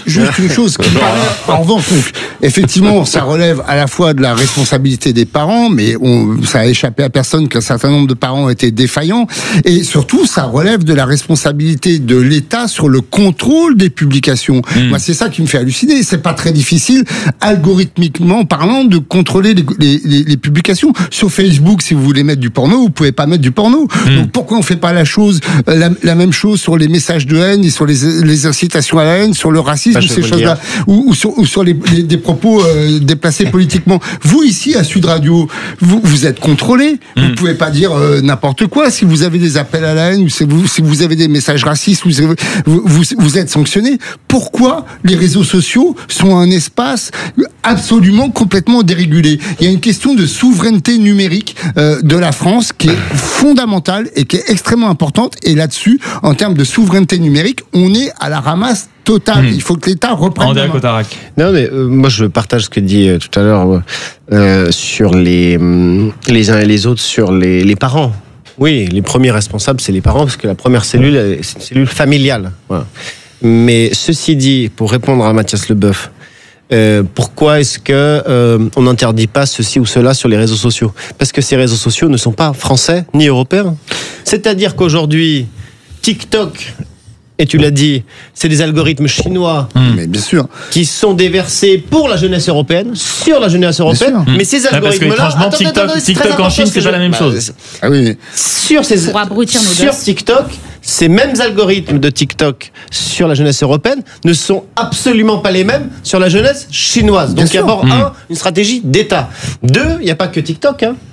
juste une chose qui me paraît, en revanche, donc, effectivement, ça relève à la fois de la responsabilité des parents, mais on, ça a échappé à personne qu'un certain nombre de parents étaient défaillants, et surtout, ça relève de la responsabilité de l'État sur le contrôle des publications. Mmh. Moi, c'est ça qui me fait halluciner. C'est pas très difficile, algorithmiquement parlant, de contrôler les, les, les, les publications. Sur Facebook, si vous voulez mettre du porno, vous pouvez pas mettre du porno. Mmh. Donc, pourquoi on fait pas la chose, la, la même chose sur les messages de haine et sur les, les incitations à la haine, sur le racisme, bah, ces choses-là, ou, ou sur, ou sur les, les, des propos euh, déplacés politiquement. Vous, ici, à Sud Radio, vous, vous êtes contrôlés. Mmh. Vous pouvez pas dire euh, n'importe quoi. Si vous avez des appels à la haine, ou si vous, si vous avez des messages racistes, vous, vous, vous, vous êtes sanctionné. Pourquoi les réseaux sociaux sont un espace absolument complètement dérégulé? Il y a une question de souveraineté numérique euh, de la France qui est fondamentale et qui est extrêmement importante. Et là-dessus, en termes de souveraineté numérique, on est à la ramasse totale. Mmh. Il faut que l'État reprenne. André Cotarac. Non, mais euh, moi je partage ce que dit euh, tout à l'heure euh, sur les euh, les uns et les autres sur les, les parents. Oui, les premiers responsables, c'est les parents, parce que la première cellule, c'est une cellule familiale. Voilà. Mais ceci dit, pour répondre à Mathias Leboeuf, euh, pourquoi est-ce que euh, on n'interdit pas ceci ou cela sur les réseaux sociaux? Parce que ces réseaux sociaux ne sont pas français ni européens. C'est-à-dire qu'aujourd'hui, TikTok, et tu l'as dit, c'est des algorithmes chinois, mmh. mais bien sûr, qui sont déversés pour la jeunesse européenne, sur la jeunesse européenne. Mais ces algorithmes-là, franchement, attendez, TikTok, attendez, TikTok en Chine, c'est pas la même chose. Ah oui. Sur ces, pour abrutir nos sur TikTok, ces mêmes algorithmes de TikTok sur la jeunesse européenne ne sont absolument pas les mêmes sur la jeunesse chinoise. Donc il y a d'abord mmh. un, une stratégie d'État. Deux, il n'y a pas que TikTok, hein.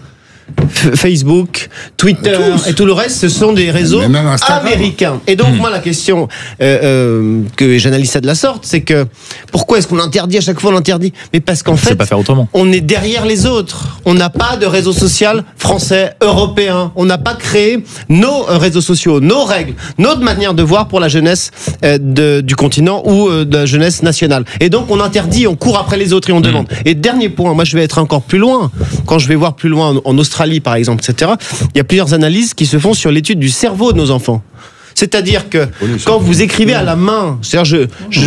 Facebook, Twitter Tous. et tout le reste, ce sont des réseaux américains. Et donc, mmh. moi, la question euh, euh, que j'analyse ça de la sorte, c'est que pourquoi est-ce qu'on interdit à chaque fois on interdit? Mais parce qu'en fait, pas faire autrement. On est derrière les autres. On n'a pas de réseau social français, européen. On n'a pas créé nos réseaux sociaux, nos règles, notre manière de voir pour la jeunesse euh, de, du continent ou euh, de la jeunesse nationale. Et donc, on interdit, on court après les autres et on mmh. demande. Et dernier point, moi, je vais être encore plus loin. Quand je vais voir plus loin en, en Australie, par exemple, et cetera, il y a plusieurs analyses qui se font sur l'étude du cerveau de nos enfants. C'est-à-dire que quand vous écrivez à la main, c'est-à-dire je, je